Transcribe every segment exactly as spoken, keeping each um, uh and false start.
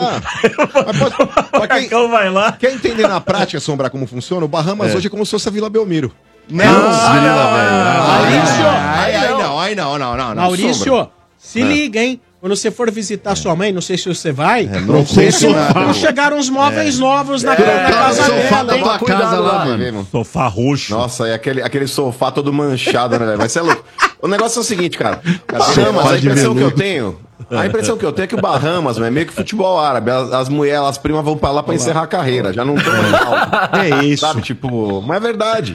Ah, mas pode, pode quem, Marcão vai lá. Quer entender na prática, Sombra, como funciona? O Bahamas É. hoje é como se fosse a Vila Belmiro. Não, Maurício! Aí, aí não, aí não, não, não. não Maurício, Sombra. se É. liga, hein? Quando você for visitar sua mãe, não sei se você vai, não sei se não chegaram uns móveis novos na, na casa dela, hein? Tua casa lá, mano. Sofá roxo. Nossa, é aquele, aquele sofá todo manchado, né, velho? Vai ser louco. O negócio é o seguinte, cara. Bahamas, a impressão que eu tenho. A impressão que eu tenho é que o Bahamas, é meio que futebol árabe. As, as mulheres, as primas vão pra lá pra encerrar a carreira. Já não estão mais É isso. Sabe, tipo, mas é verdade.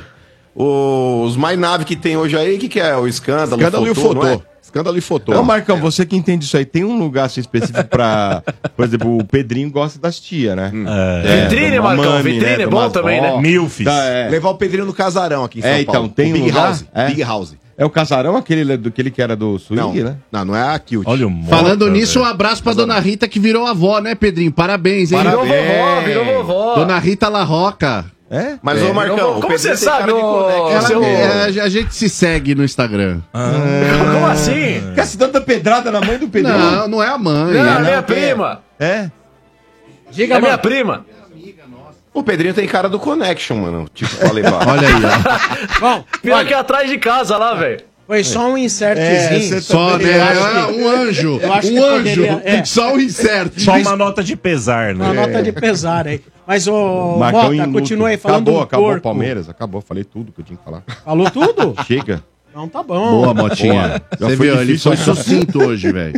Os mais nave que tem hoje aí, o que, que é? O escândalo, Escândalo e o fotô, não é? fotô. Escândalo e fotô. Não, Marcão, você que entende isso aí, tem um lugar assim, específico pra... Por exemplo, o Pedrinho gosta das tia, né? É. Vitrine, da Marcão, mamãe, vitrine né, é do bom Mas- também, né? ó, Milfis. da- é. Levar o Pedrinho no casarão aqui em São É, Paulo. então, tem o um Big lugar? House. É. Big House. É o casarão aquele do que ele que era do swing, Não, né? não, não é a Cute. Olha o moto, Falando nisso, um velho. abraço pra Dona Rita que virou avó, né, Pedrinho? Parabéns, hein? Parabéns. Virou vovó, virou vovó. Dona Rita La Roca. É? Mas, É. ô Marcão, Como o Pedrinho você tem sabe, cara de ô- conecta. Ela- seu- é, a gente se segue no Instagram. Como assim? Fica se dando pedrada na mãe do Pedrinho. Não, não é a mãe. Não, é minha não, prima. É? Diga, É mano. minha prima. O Pedrinho tem cara do Connection, mano. Tipo, pra levar. Olha aí, ó. Bom, Pior olha, que é atrás de casa lá, velho. foi só um É, insertzinho. você Só, né? Eu acho É que- um anjo. eu acho que Um anjo. poderia- é. Só um insert. Só uma nota de pesar, né? Uma nota de pesar aí. Mas, ô, Marcão em Mota, luto. continua aí falando Acabou, do acabou o porco. Palmeiras, acabou. Falei tudo que eu tinha que falar. Falou tudo? Chega. Então tá bom. Boa, Motinha. Já Você foi viu, ele difícil, foi né? sucinto hoje, velho.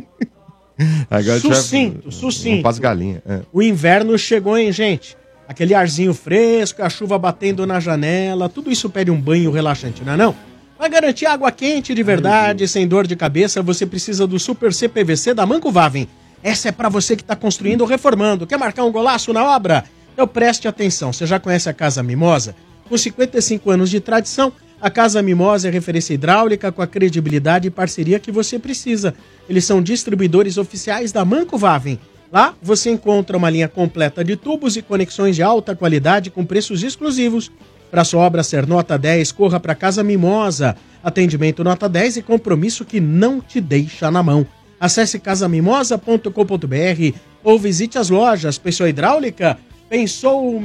Agora Sucinto, sucinto. Faz galinha. É. O inverno chegou, hein, gente? Aquele arzinho fresco, a chuva batendo na janela, tudo isso pede um banho relaxante, não é não? Para garantir água quente de verdade, sem dor de cabeça, você precisa do Super C P V C da Manco Vaven. Essa é para você que está construindo ou reformando. Quer marcar um golaço na obra? Então preste atenção. Você já conhece a Casa Mimosa? Com cinquenta e cinco anos de tradição, a Casa Mimosa é referência hidráulica com a credibilidade e parceria que você precisa. Eles são distribuidores oficiais da Manco Vaven. Lá você encontra uma linha completa de tubos e conexões de alta qualidade com preços exclusivos. Para sua obra ser nota dez, corra para Casa Mimosa. Atendimento nota dez e compromisso que não te deixa na mão. Acesse casa mimosa ponto com ponto br ou visite as lojas. Pensou hidráulica? Pensou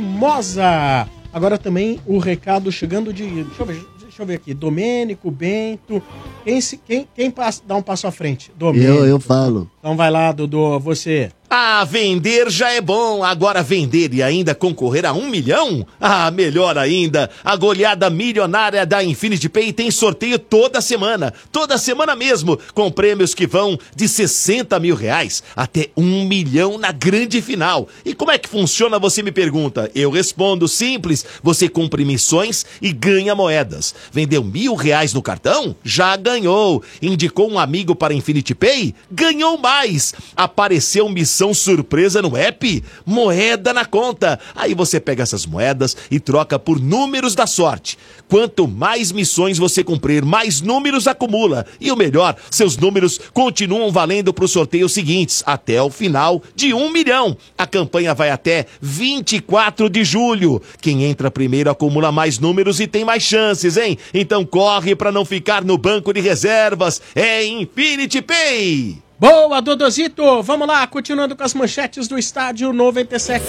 Mimosa. Agora também o recado chegando de... Deixa eu ver, deixa eu ver aqui. Domênico, Bento... Quem, se, quem, quem passa, dá um passo à frente? Domênico. Eu, eu falo. Então vai lá, Dudu, você. Ah, vender já é bom. Agora vender e ainda concorrer a um milhão? Ah, melhor ainda. A goleada milionária da Infinity Pay tem sorteio toda semana. Toda semana mesmo. Com prêmios que vão de sessenta mil reais até um milhão na grande final. E como é que funciona, você me pergunta? Eu respondo simples. Você cumpre missões e ganha moedas. Vendeu mil reais no cartão? Já ganhou. Indicou um amigo para Infinity Pay? Ganhou mais. Apareceu missão surpresa no app? Moeda na conta. Aí você pega essas moedas e troca por números da sorte. Quanto mais missões você cumprir, mais números acumula. E o melhor, seus números continuam valendo para os sorteios seguintes, até o final de um milhão. A campanha vai até vinte e quatro de julho. Quem entra primeiro acumula mais números e tem mais chances, hein? Então corre para não ficar no banco de reservas. É Infinity Pay! Boa, Dodozito! Vamos lá, continuando com as manchetes do Estádio noventa e sete.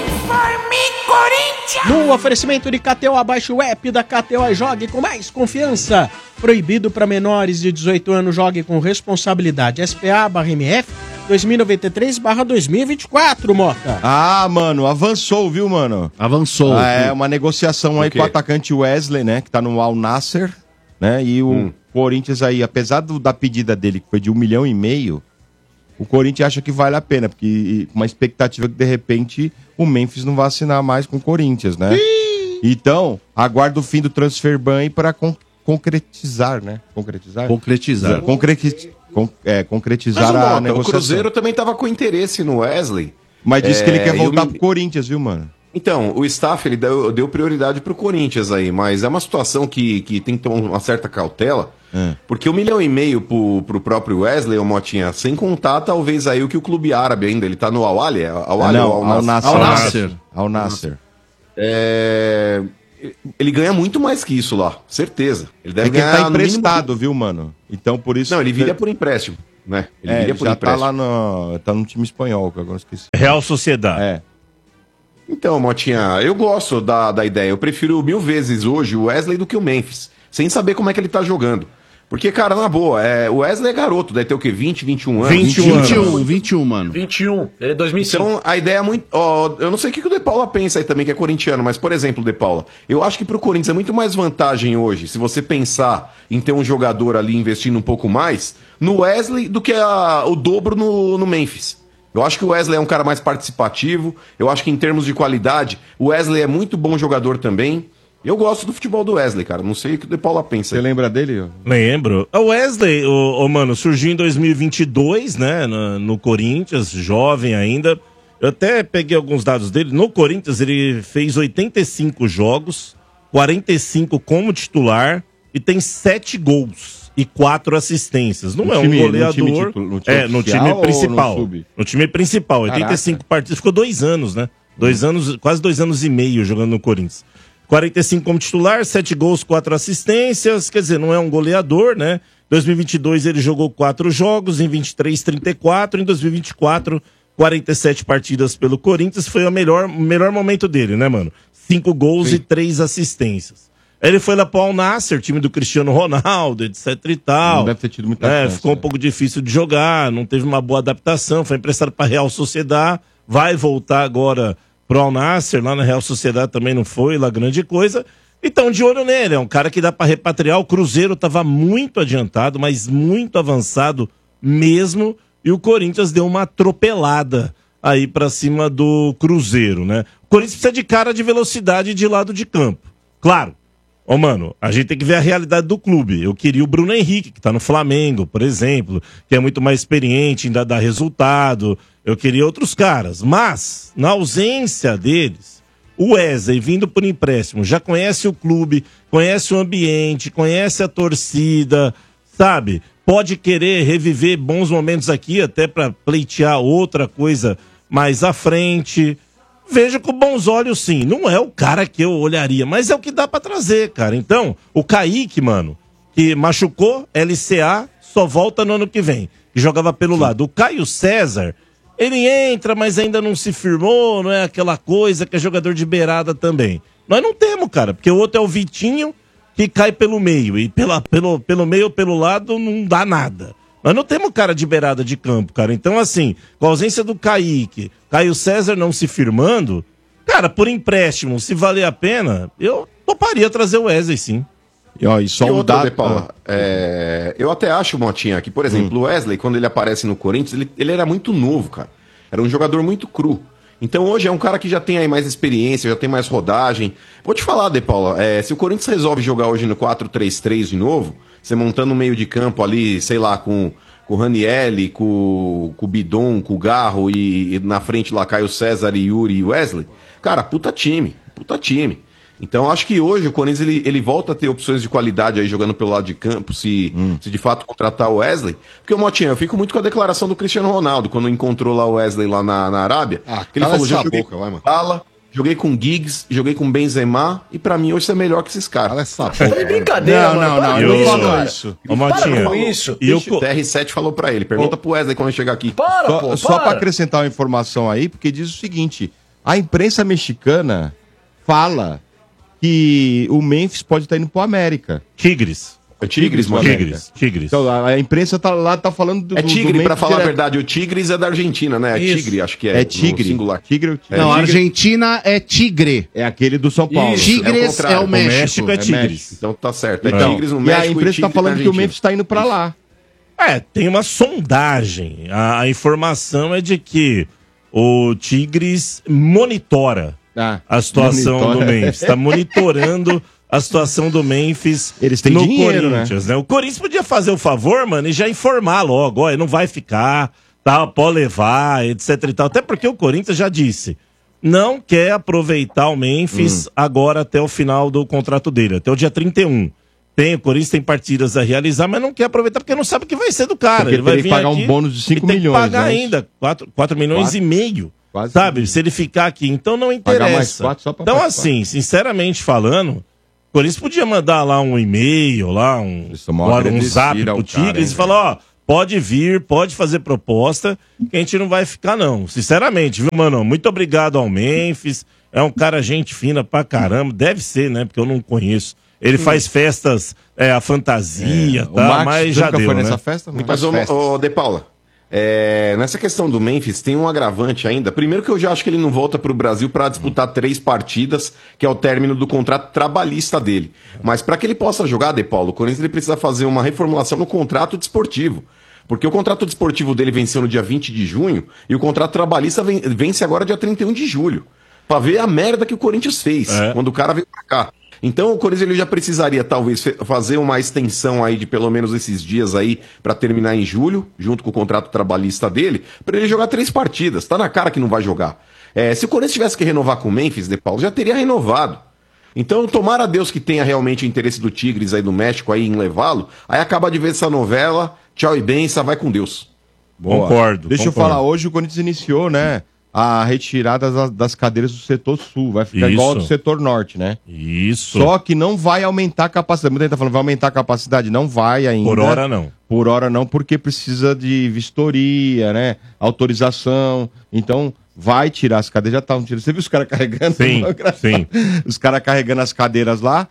No oferecimento de K T O, abaixe o app da K T O e jogue com mais confiança. Proibido para menores de dezoito anos, jogue com responsabilidade. S P A barra M F dois mil e noventa e três barra dois mil e vinte e quatro, Mota. Ah, mano, avançou, viu, mano? Avançou. Ah, é uma negociação aí quê? com o atacante Wesley, né? Que tá no Al Nassr, né? E o Hum. Corinthians aí, apesar do- da pedida dele, que foi de um milhão e meio, o Corinthians acha que vale a pena, porque uma expectativa que, de repente, o Memphis não vai assinar mais com o Corinthians, né? Então, aguarda o fim do transfer ban para con- concretizar, né? Concretizar? Concretizar. Concreti- con- é, concretizar Mas, a Mota, o negociação. Cruzeiro também tava com interesse no Wesley. Mas disse que ele É, quer e voltar o- pro Corinthians, viu, mano? Então, o staff ele deu, deu prioridade pro Corinthians aí, mas é uma situação que, que tem que tomar uma certa cautela, É. porque um milhão e meio pro, pro próprio Wesley, ô Motinha, sem contar talvez aí o que o clube árabe ainda, ele tá no Al-Ali, é Al-Ali Não, ou Al Al Nassr. Al Nassr. Al Nassr. É, ele ganha muito mais que isso lá, certeza. Ele deve É que ele ganhar tá no mínimo- emprestado, viu, mano? Então, por isso... Não, ele vira por empréstimo. né? Ele É, viria ele por já tá empréstimo. lá no, tá no time espanhol, que eu agora esqueci. Real Sociedade. É. Então, Motinha, eu gosto da, da ideia. Eu prefiro mil vezes hoje o Wesley do que o Memphis, sem saber como é que ele tá jogando. Porque, cara, na boa, é, o Wesley é garoto, deve ter o quê? vinte, vinte e um anos? vinte e um vinte e um, vinte e um, mano. vinte e um, ele é dois mil e cinco. Então, a ideia é muito... Ó, eu não sei o que que o De Paula pensa aí também, que é corintiano, mas, por exemplo, De Paula, eu acho que pro Corinthians é muito mais vantagem hoje, se você pensar em ter um jogador ali investindo um pouco mais, no Wesley do que a- o dobro no, no Memphis. Eu acho que o Wesley é um cara mais participativo, eu acho que em termos de qualidade, o Wesley é muito bom jogador também. Eu gosto do futebol do Wesley, cara, não sei o que o De Paula pensa. Você lembra dele? Lembro. O Wesley, o, o mano, surgiu em dois mil e vinte e dois, né, no, no Corinthians, jovem ainda. Eu até peguei alguns dados dele. No Corinthians ele fez oitenta e cinco jogos, quarenta e cinco como titular e tem sete gols e quatro assistências. Não No é time- um no time goleador. titu- no time é, no oficial time ou principal. no sub? No time principal, oitenta e cinco partidas. Ficou dois anos, né? Dois anos, quase dois anos e meio jogando no Corinthians. quarenta e cinco como titular, sete gols, quatro assistências, quer dizer, não é um goleador, né? Em dois mil e vinte e dois ele jogou quatro jogos, em vinte e três, trinta e quatro, em dois mil e vinte e quatro, quarenta e sete partidas pelo Corinthians, foi o melhor, melhor momento dele, né, mano? Cinco gols e três assistências. Aí ele foi lá pro Al Nassr, time do Cristiano Ronaldo, etc e tal. Não deve ter tido muita É, chance, ficou um né? pouco difícil de jogar, não teve uma boa adaptação, foi emprestado para Real Sociedade, vai voltar agora pro Al Nassr, lá na Real Sociedade também não foi lá grande coisa. Então, de olho nele, é um cara que dá para repatriar. O Cruzeiro estava muito adiantado, mas muito avançado mesmo, e o Corinthians deu uma atropelada aí para cima do Cruzeiro, né? O Corinthians precisa de cara de velocidade de lado de campo. Claro. Ô, mano, a gente tem que ver a realidade do clube. Eu queria o Bruno Henrique, que tá no Flamengo, por exemplo, que é muito mais experiente, ainda dá resultado. Eu queria outros caras. Mas, na ausência deles, o Wesley, vindo por empréstimo, já conhece o clube, conhece o ambiente, conhece a torcida, sabe? Pode querer reviver bons momentos aqui, até pra pleitear outra coisa mais à frente. Vejo com bons olhos, sim. Não é o cara que eu olharia, mas é o que dá pra trazer, cara. Então, o Kaique, mano, que machucou, L C A, só volta no ano que vem. Que jogava pelo lado. O Caio César, ele entra, mas ainda não se firmou, não é aquela coisa que é jogador de beirada também. Nós não temos, cara, porque o outro é o Vitinho, que cai pelo meio. E pela, pelo, pelo meio ou pelo lado não dá nada. Nós não temos cara de beirada de campo, cara. Então, assim, com a ausência do Kaique, Caio César não se firmando, cara, por empréstimo, se valer a pena, eu toparia trazer o Wesley, sim. E, ó, e só E um outra, dado... De Paula, é, eu até acho, Motinha, que, por exemplo, o Wesley, quando ele aparece no Corinthians, ele, ele era muito novo, cara. Era um jogador muito cru. Então hoje é um cara que já tem aí mais experiência, já tem mais rodagem. Vou te falar, De Paula, é, se o Corinthians resolve jogar hoje no quatro três três de novo, você montando um meio de campo ali, sei lá, com, com o Ranielli, com, com o Bidon, com o Garro e, e na frente lá Caio César, Yuri e Wesley, cara, puta time, puta time. Então acho que hoje o Corinthians ele, ele volta a ter opções de qualidade aí jogando pelo lado de campo, se, hum. se de fato contratar o Wesley. Porque, Motinha, eu fico muito com a declaração do Cristiano Ronaldo, quando encontrou lá o Wesley lá na, na Arábia. Ah, que ele falou, já essa joguei boca, vai, mano. Bala, joguei com Giggs, joguei com Benzema, e pra mim hoje você é melhor que esses caras. Cala essa Tá de boca. brincadeira, Não, mano. não, não, Para eu com não isso, falo cara. isso. Ô, Motinha, Para com isso. E eu, O T R sete falou pra ele, pergunta pro Wesley quando chegar aqui. Para, Só, pô, só para. para acrescentar uma informação aí, porque diz o seguinte: a imprensa mexicana fala que o Memphis pode estar indo pro América. Tigres. É Tigres, mano. Tigres, Tigres. Então a, a imprensa tá lá, tá falando do É do Tigre, pra Memphis falar a direto. verdade. O Tigres é da Argentina, né? É Isso. Tigre, acho que é. É no Tigre. singular. Tigre, É, Não, a Tigre- Argentina é Tigre. é aquele do São Paulo. Isso. é o Tigres é contrário. o O México. México é Tigres. Então tá certo. É Então, Tigres no e México a imprensa Tigre tá na falando que o Argentina. Memphis tá indo pra lá. É, tem uma sondagem. A, a informação é de que o Tigres monitora Ah, a situação monitora. do Memphis. Está monitorando a situação do Memphis Eles têm no dinheiro, Corinthians, né? O Corinthians podia fazer o favor, mano, e já informar logo, ó, não vai ficar, tá, pode levar, etc e tal. Até porque o Corinthians já disse, não quer aproveitar o Memphis Hum. agora até o final do contrato dele, até o dia trinta e um. Tem, o Corinthians tem partidas a realizar, mas não quer aproveitar porque não sabe o que vai ser do cara. Porque Ele vai teria que vir pagar um aqui bônus de cinco e tem que milhões, pagar né? ainda quatro milhões Quatro. e meio. Quase. Sabe? Se ele ficar aqui, então não Pagar mais interessa. quatro só pra Então, participar. assim, sinceramente falando, o Corinthians podia mandar lá um e-mail, lá um, Isso, uma um, um agradecida zap ao pro cara, Tigres hein, e falar, ó, pode vir, pode fazer proposta, que a gente não vai ficar não, sinceramente, viu, mano? Muito obrigado ao Memphis, é um cara gente fina pra caramba, deve ser, né, porque eu não conheço. Ele Sim. faz festas, é, a fantasia, é, tá, Max, mas já deu, foi né? nessa festa? Mas, ô, ô, De Paula, é, nessa questão do Memphis tem um agravante ainda. Primeiro que eu já acho que ele não volta pro Brasil para disputar três partidas, que é o término do contrato trabalhista dele. Mas para que ele possa jogar, De Paulo, o Corinthians ele precisa fazer uma reformulação no contrato desportivo. Porque o contrato desportivo dele venceu no dia vinte de junho e o contrato trabalhista vence agora dia trinta e um de julho. Pra ver a merda que o Corinthians fez é. quando o cara veio pra cá. Então o Corinthians ele já precisaria talvez fazer uma extensão aí de pelo menos esses dias aí para terminar em julho, junto com o contrato trabalhista dele, para ele jogar três partidas. Tá na cara que não vai jogar. É, se o Corinthians tivesse que renovar com o Memphis, De Paulo, já teria renovado. Então tomara a Deus que tenha realmente o interesse do Tigres aí do México aí em levá-lo. Aí acaba de ver essa novela, tchau e benção, vai com Deus. Boa. Concordo. Deixa concordo. eu falar, hoje o Corinthians iniciou, né? A retirada das, das cadeiras do setor sul. Vai ficar Isso. igual ao do setor norte, né? Isso. Só que não vai aumentar a capacidade. Muita gente tá falando, vai aumentar a capacidade? Não vai ainda. Por hora não. Por hora não, porque precisa de vistoria, né? Autorização. Então, vai tirar as cadeiras. Já estavam tirando. Você viu os caras carregando? Sim, sim. Os caras carregando as cadeiras lá.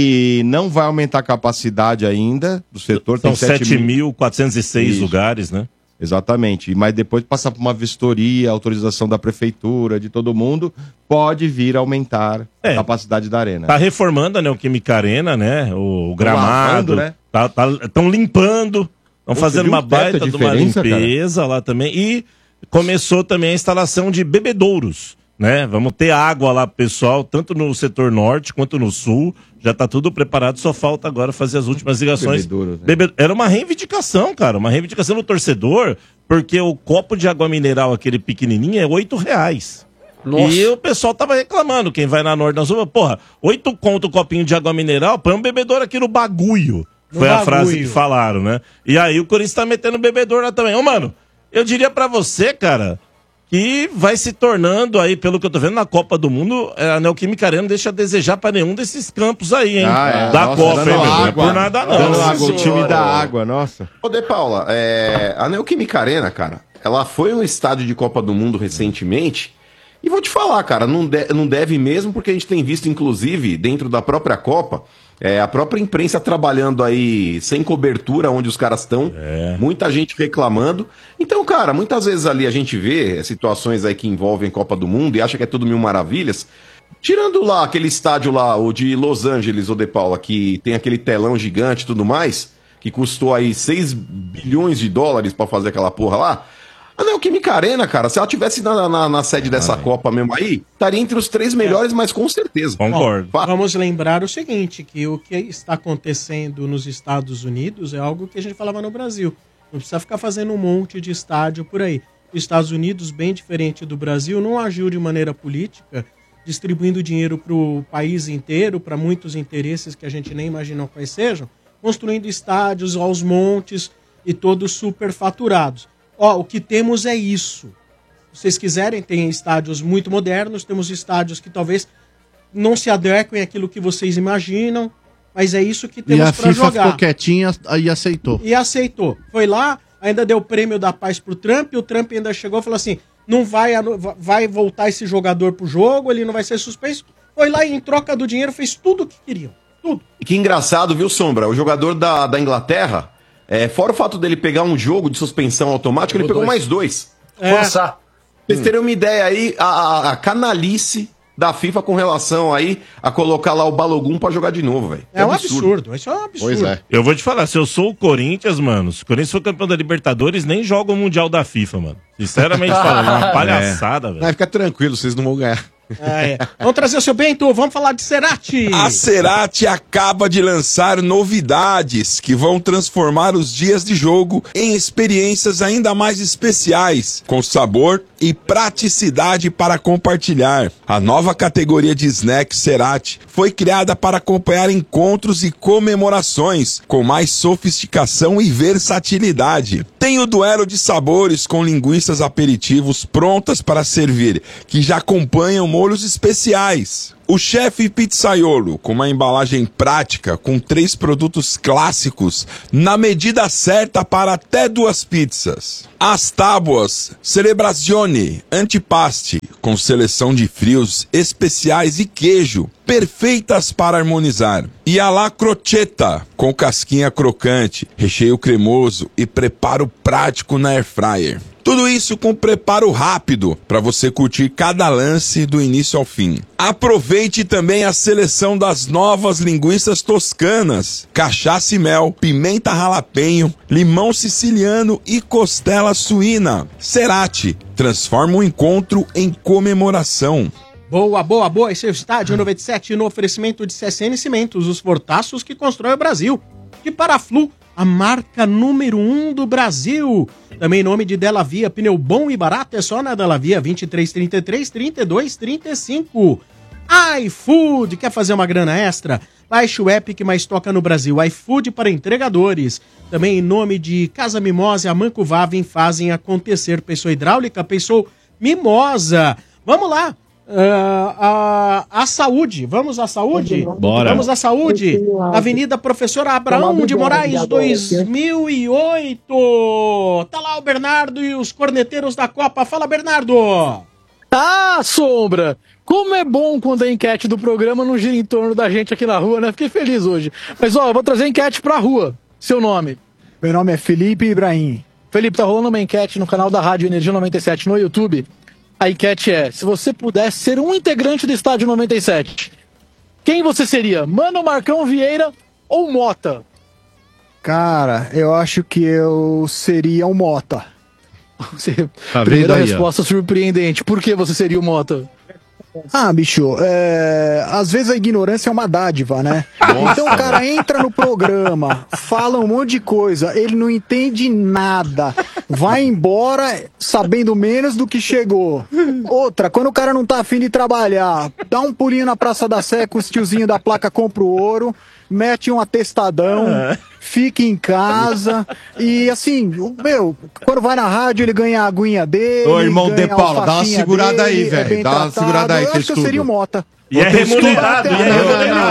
E não vai aumentar a capacidade ainda do setor. São sete mil quatrocentos e seis lugares, né? Exatamente, mas depois de passar por uma vistoria, autorização da prefeitura, de todo mundo, pode vir a aumentar é, a capacidade da arena. Tá reformando a Neoquímica Arena, né? O, o gramado, né? Tá, tá, tão limpando, estão fazendo uma baita de uma limpeza cara? lá também. E começou também a instalação de bebedouros, né? Vamos ter água lá pro pessoal, tanto no setor norte quanto no sul. Já tá tudo preparado, só falta agora fazer as últimas ligações. Né? Bebe... Era uma reivindicação, cara, uma reivindicação do torcedor, porque o copo de água mineral, aquele pequenininho, é oito reais. Nossa. E o pessoal tava reclamando, quem vai na Norte da Zona, porra, oito conto o copinho de água mineral, põe um bebedouro aqui no bagulho. No Foi bagulho. a frase que falaram, né? E aí o Corinthians tá metendo bebedouro lá também. Ô, mano, eu diria pra você, cara... que vai se tornando aí, pelo que eu tô vendo, na Copa do Mundo, a Neoquímica Arena não deixa a desejar pra nenhum desses campos aí, hein? Ah, é. Da nossa, Copa, hein, meu? Não é por nada não. Dando água, o time da água, nossa. Ô, De Paula, é... a Neoquímica Arena, cara, ela foi um estádio de Copa do Mundo recentemente, e vou te falar, cara, não, de... não deve mesmo, porque a gente tem visto, inclusive, dentro da própria Copa, é, a própria imprensa trabalhando aí sem cobertura onde os caras estão, é. muita gente reclamando. Então, cara, muitas vezes ali a gente vê situações aí que envolvem Copa do Mundo e acha que é tudo mil maravilhas. Tirando lá aquele estádio lá, o de Los Angeles, o De Paula, que tem aquele telão gigante e tudo mais, que custou aí seis bilhões de dólares pra fazer aquela porra lá. A Neoquímica Arena, cara, se ela tivesse na, na, na sede dessa Ai. Copa mesmo aí, estaria entre os três melhores, é. mas com certeza. Concordo. Ó, vamos lembrar o seguinte, que o que está acontecendo nos Estados Unidos é algo que a gente falava no Brasil. Não precisa ficar fazendo um monte de estádio por aí. Os Estados Unidos, bem diferente do Brasil, não agiu de maneira política, distribuindo dinheiro para o país inteiro, para muitos interesses que a gente nem imaginou quais sejam, construindo estádios aos montes e todos superfaturados. Ó, o que temos é isso. Se vocês quiserem, tem estádios muito modernos, temos estádios que talvez não se adequem àquilo que vocês imaginam, mas é isso que temos para jogar. E a FIFA ficou quietinha e aceitou. E aceitou. Foi lá, ainda deu o prêmio da paz pro Trump, e o Trump ainda chegou e falou assim, não vai, vai voltar esse jogador pro jogo, ele não vai ser suspenso. Foi lá e em troca do dinheiro fez tudo o que queriam. Tudo. Que engraçado, viu, Sombra? O jogador da, da Inglaterra... É, fora o fato dele pegar um jogo de suspensão automática, ele pegou dois. mais dois. É. Forçar. Vocês terem uma ideia aí, a, a canalice da FIFA com relação aí a colocar lá o Balogun pra jogar de novo, velho. É, é um absurdo. absurdo. Isso é um absurdo. Pois é. Eu vou te falar, se eu sou o Corinthians, mano, se o Corinthians for campeão da Libertadores, nem joga o Mundial da FIFA, mano. Sinceramente falando, é uma palhaçada, é. velho. Vai ficar tranquilo, vocês não vão ganhar. É, é. Vamos trazer o seu Bento, vamos falar de Cerati. A Cerati acaba de lançar novidades que vão transformar os dias de jogo em experiências ainda mais especiais, com sabor e praticidade para compartilhar. A nova categoria de snack Cerati foi criada para acompanhar encontros e comemorações, com mais sofisticação e versatilidade. Tem o duelo de sabores com linguiças aperitivos prontas para servir, que já acompanham molhos especiais. O chefe pizzaiolo, com uma embalagem prática, com três produtos clássicos, na medida certa para até duas pizzas. As tábuas Celebrazione Antipasto, com seleção de frios especiais e queijo, perfeitas para harmonizar. E a la crocetta, com casquinha crocante, recheio cremoso e preparo prático na airfryer. Tudo isso com preparo rápido para você curtir cada lance do início ao fim. Aproveite também a seleção das novas linguiças toscanas, cachaça e mel, pimenta jalapeño, limão siciliano e costela suína. Cerati, transforma o encontro em comemoração. Boa, boa, boa. Esse é o Estádio noventa e sete no oferecimento de C S N Cimentos, os fortaços que constrói o Brasil. De Paraflu, a marca número um do Brasil. Também em nome de Della Via, pneu bom e barato é só na Della Via, vinte e três, trinta e três, trinta e dois, trinta e cinco. iFood, quer fazer uma grana extra? Baixe o app que mais toca no Brasil, iFood para entregadores. Também em nome de Casa Mimosa e a Manco Vavem fazem acontecer. Pensou hidráulica, pensou mimosa. Vamos lá. Uh, a, a saúde, vamos à saúde? Bora. Vamos à saúde. Avenida Professor Abraão de Moraes, dois mil e oito. Tá lá o Bernardo e os corneteiros da Copa. Fala, Bernardo. Ah, Sombra! Como é bom quando a enquete do programa não gira em torno da gente aqui na rua, né? Fiquei feliz hoje. Mas, ó, eu vou trazer a enquete pra rua. Seu nome? Meu nome é Felipe Ibrahim. Felipe, tá rolando uma enquete no canal da Rádio Energia noventa e sete no YouTube. A enquete é, se você pudesse ser um integrante do Estádio noventa e sete, quem você seria? Mano, Marcão, Vieira ou Mota? Cara, eu acho que eu seria o Mota. Você... Tá Primeira aí, resposta ó. surpreendente. Por que você seria o Mota? Ah, bicho, é... às vezes a ignorância é uma dádiva, né? Nossa. Então o cara entra no programa, fala um monte de coisa, ele não entende nada, vai embora sabendo menos do que chegou. Outra, quando o cara não tá afim de trabalhar, dá um pulinho na Praça da Sé com os tiozinhos da placa compra o ouro, mete um atestadão, fica em casa e assim, meu, quando vai na rádio ele ganha a aguinha dele. Ô, irmão De Paula, dá uma segurada aí, velho. É dá uma segurada aí, eu acho que eu seria o Mota. E é remunerado, e é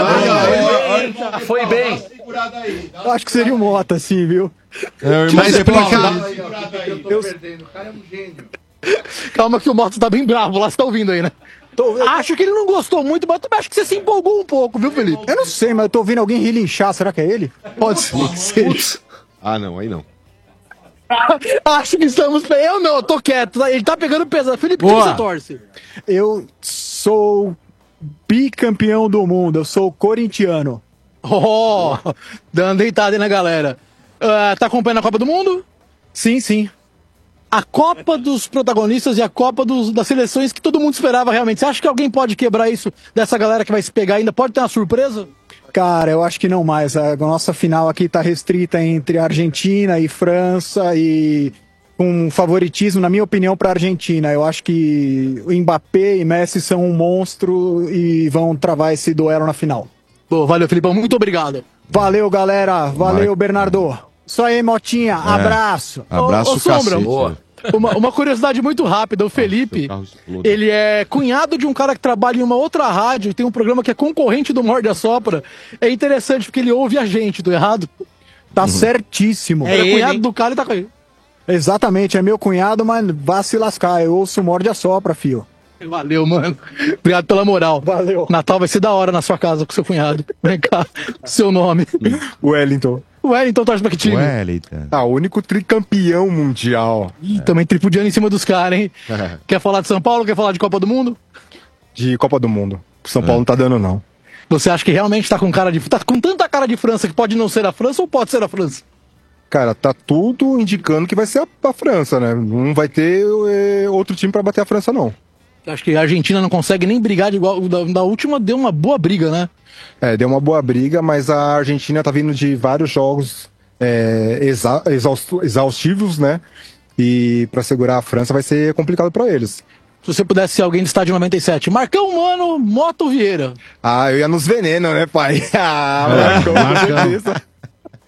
remunerado. Foi bem. Eu acho que seria o Mota, sim, viu? É, irmão De Paula. Eu tô perdendo, o cara é um gênio. Calma que o Mota tá bem bravo lá, você tá ouvindo aí, né? Tô, eu... Acho que ele não gostou muito, mas também acho que você se empolgou um pouco, viu, Felipe? Eu não sei, mas eu tô ouvindo alguém relinchar, será que é ele? Pode ser que seja. Ah, não, aí não. Acho que estamos... Eu não, eu tô quieto, ele tá pegando pesado. Felipe, quem você torce? Eu sou bicampeão do mundo, eu sou corintiano. Oh, dando deitada aí na galera. Uh, tá acompanhando a Copa do Mundo? Sim, sim. A Copa dos protagonistas e a Copa dos, das seleções que todo mundo esperava realmente. Você acha que alguém pode quebrar isso dessa galera que vai se pegar ainda? Pode ter uma surpresa? Cara, eu acho que não mais. A nossa final aqui tá restrita entre Argentina e França e com um favoritismo, na minha opinião, para a Argentina. Eu acho que o Mbappé e Messi são um monstro e vão travar esse duelo na final. Pô, valeu, Felipão. Muito obrigado. Valeu, galera. Valeu, Vai. Bernardo. Isso aí, Motinha. É. Abraço. Abraço, ô, ô, Sombra. cacete. Boa. Uma, uma curiosidade muito rápida, o Felipe, ele é cunhado de um cara que trabalha em uma outra rádio, tem um programa que é concorrente do Morde a Sopra. É interessante porque ele ouve a gente, tô errado? Tá uhum. certíssimo. É, é cunhado do cara e tá com ele. Exatamente, é meu cunhado, mas vá se lascar, eu ouço o Morde a Sopra, fio. Valeu, mano. Obrigado pela moral. Valeu. Natal vai ser da hora na sua casa com seu cunhado. Vem cá, seu nome. Wellington. O Wellington torce pra que time? Wellington. Ah, o único tricampeão mundial. Ih, é. Também tripudiando em cima dos caras, hein? É. Quer falar de São Paulo? Quer falar de Copa do Mundo? De Copa do Mundo. São Paulo é. não tá dando, não. Você acha que realmente tá com cara de... Tá com tanta cara de França que pode não ser a França ou pode ser a França? Cara, tá tudo indicando que vai ser a, a França, né? Não vai ter é, outro time pra bater a França, não. Acho que a Argentina não consegue nem brigar de igual. Da, da última deu uma boa briga, né? É, deu uma boa briga, mas a Argentina tá vindo de vários jogos é, exa exaustivos, né? E pra segurar a França vai ser complicado pra eles. Se você pudesse ser alguém do Estádio noventa e sete, Marcão, Mano, Moto Vieira. Ah, eu ia nos venenos, né, pai? Ah, Marcão, com certeza.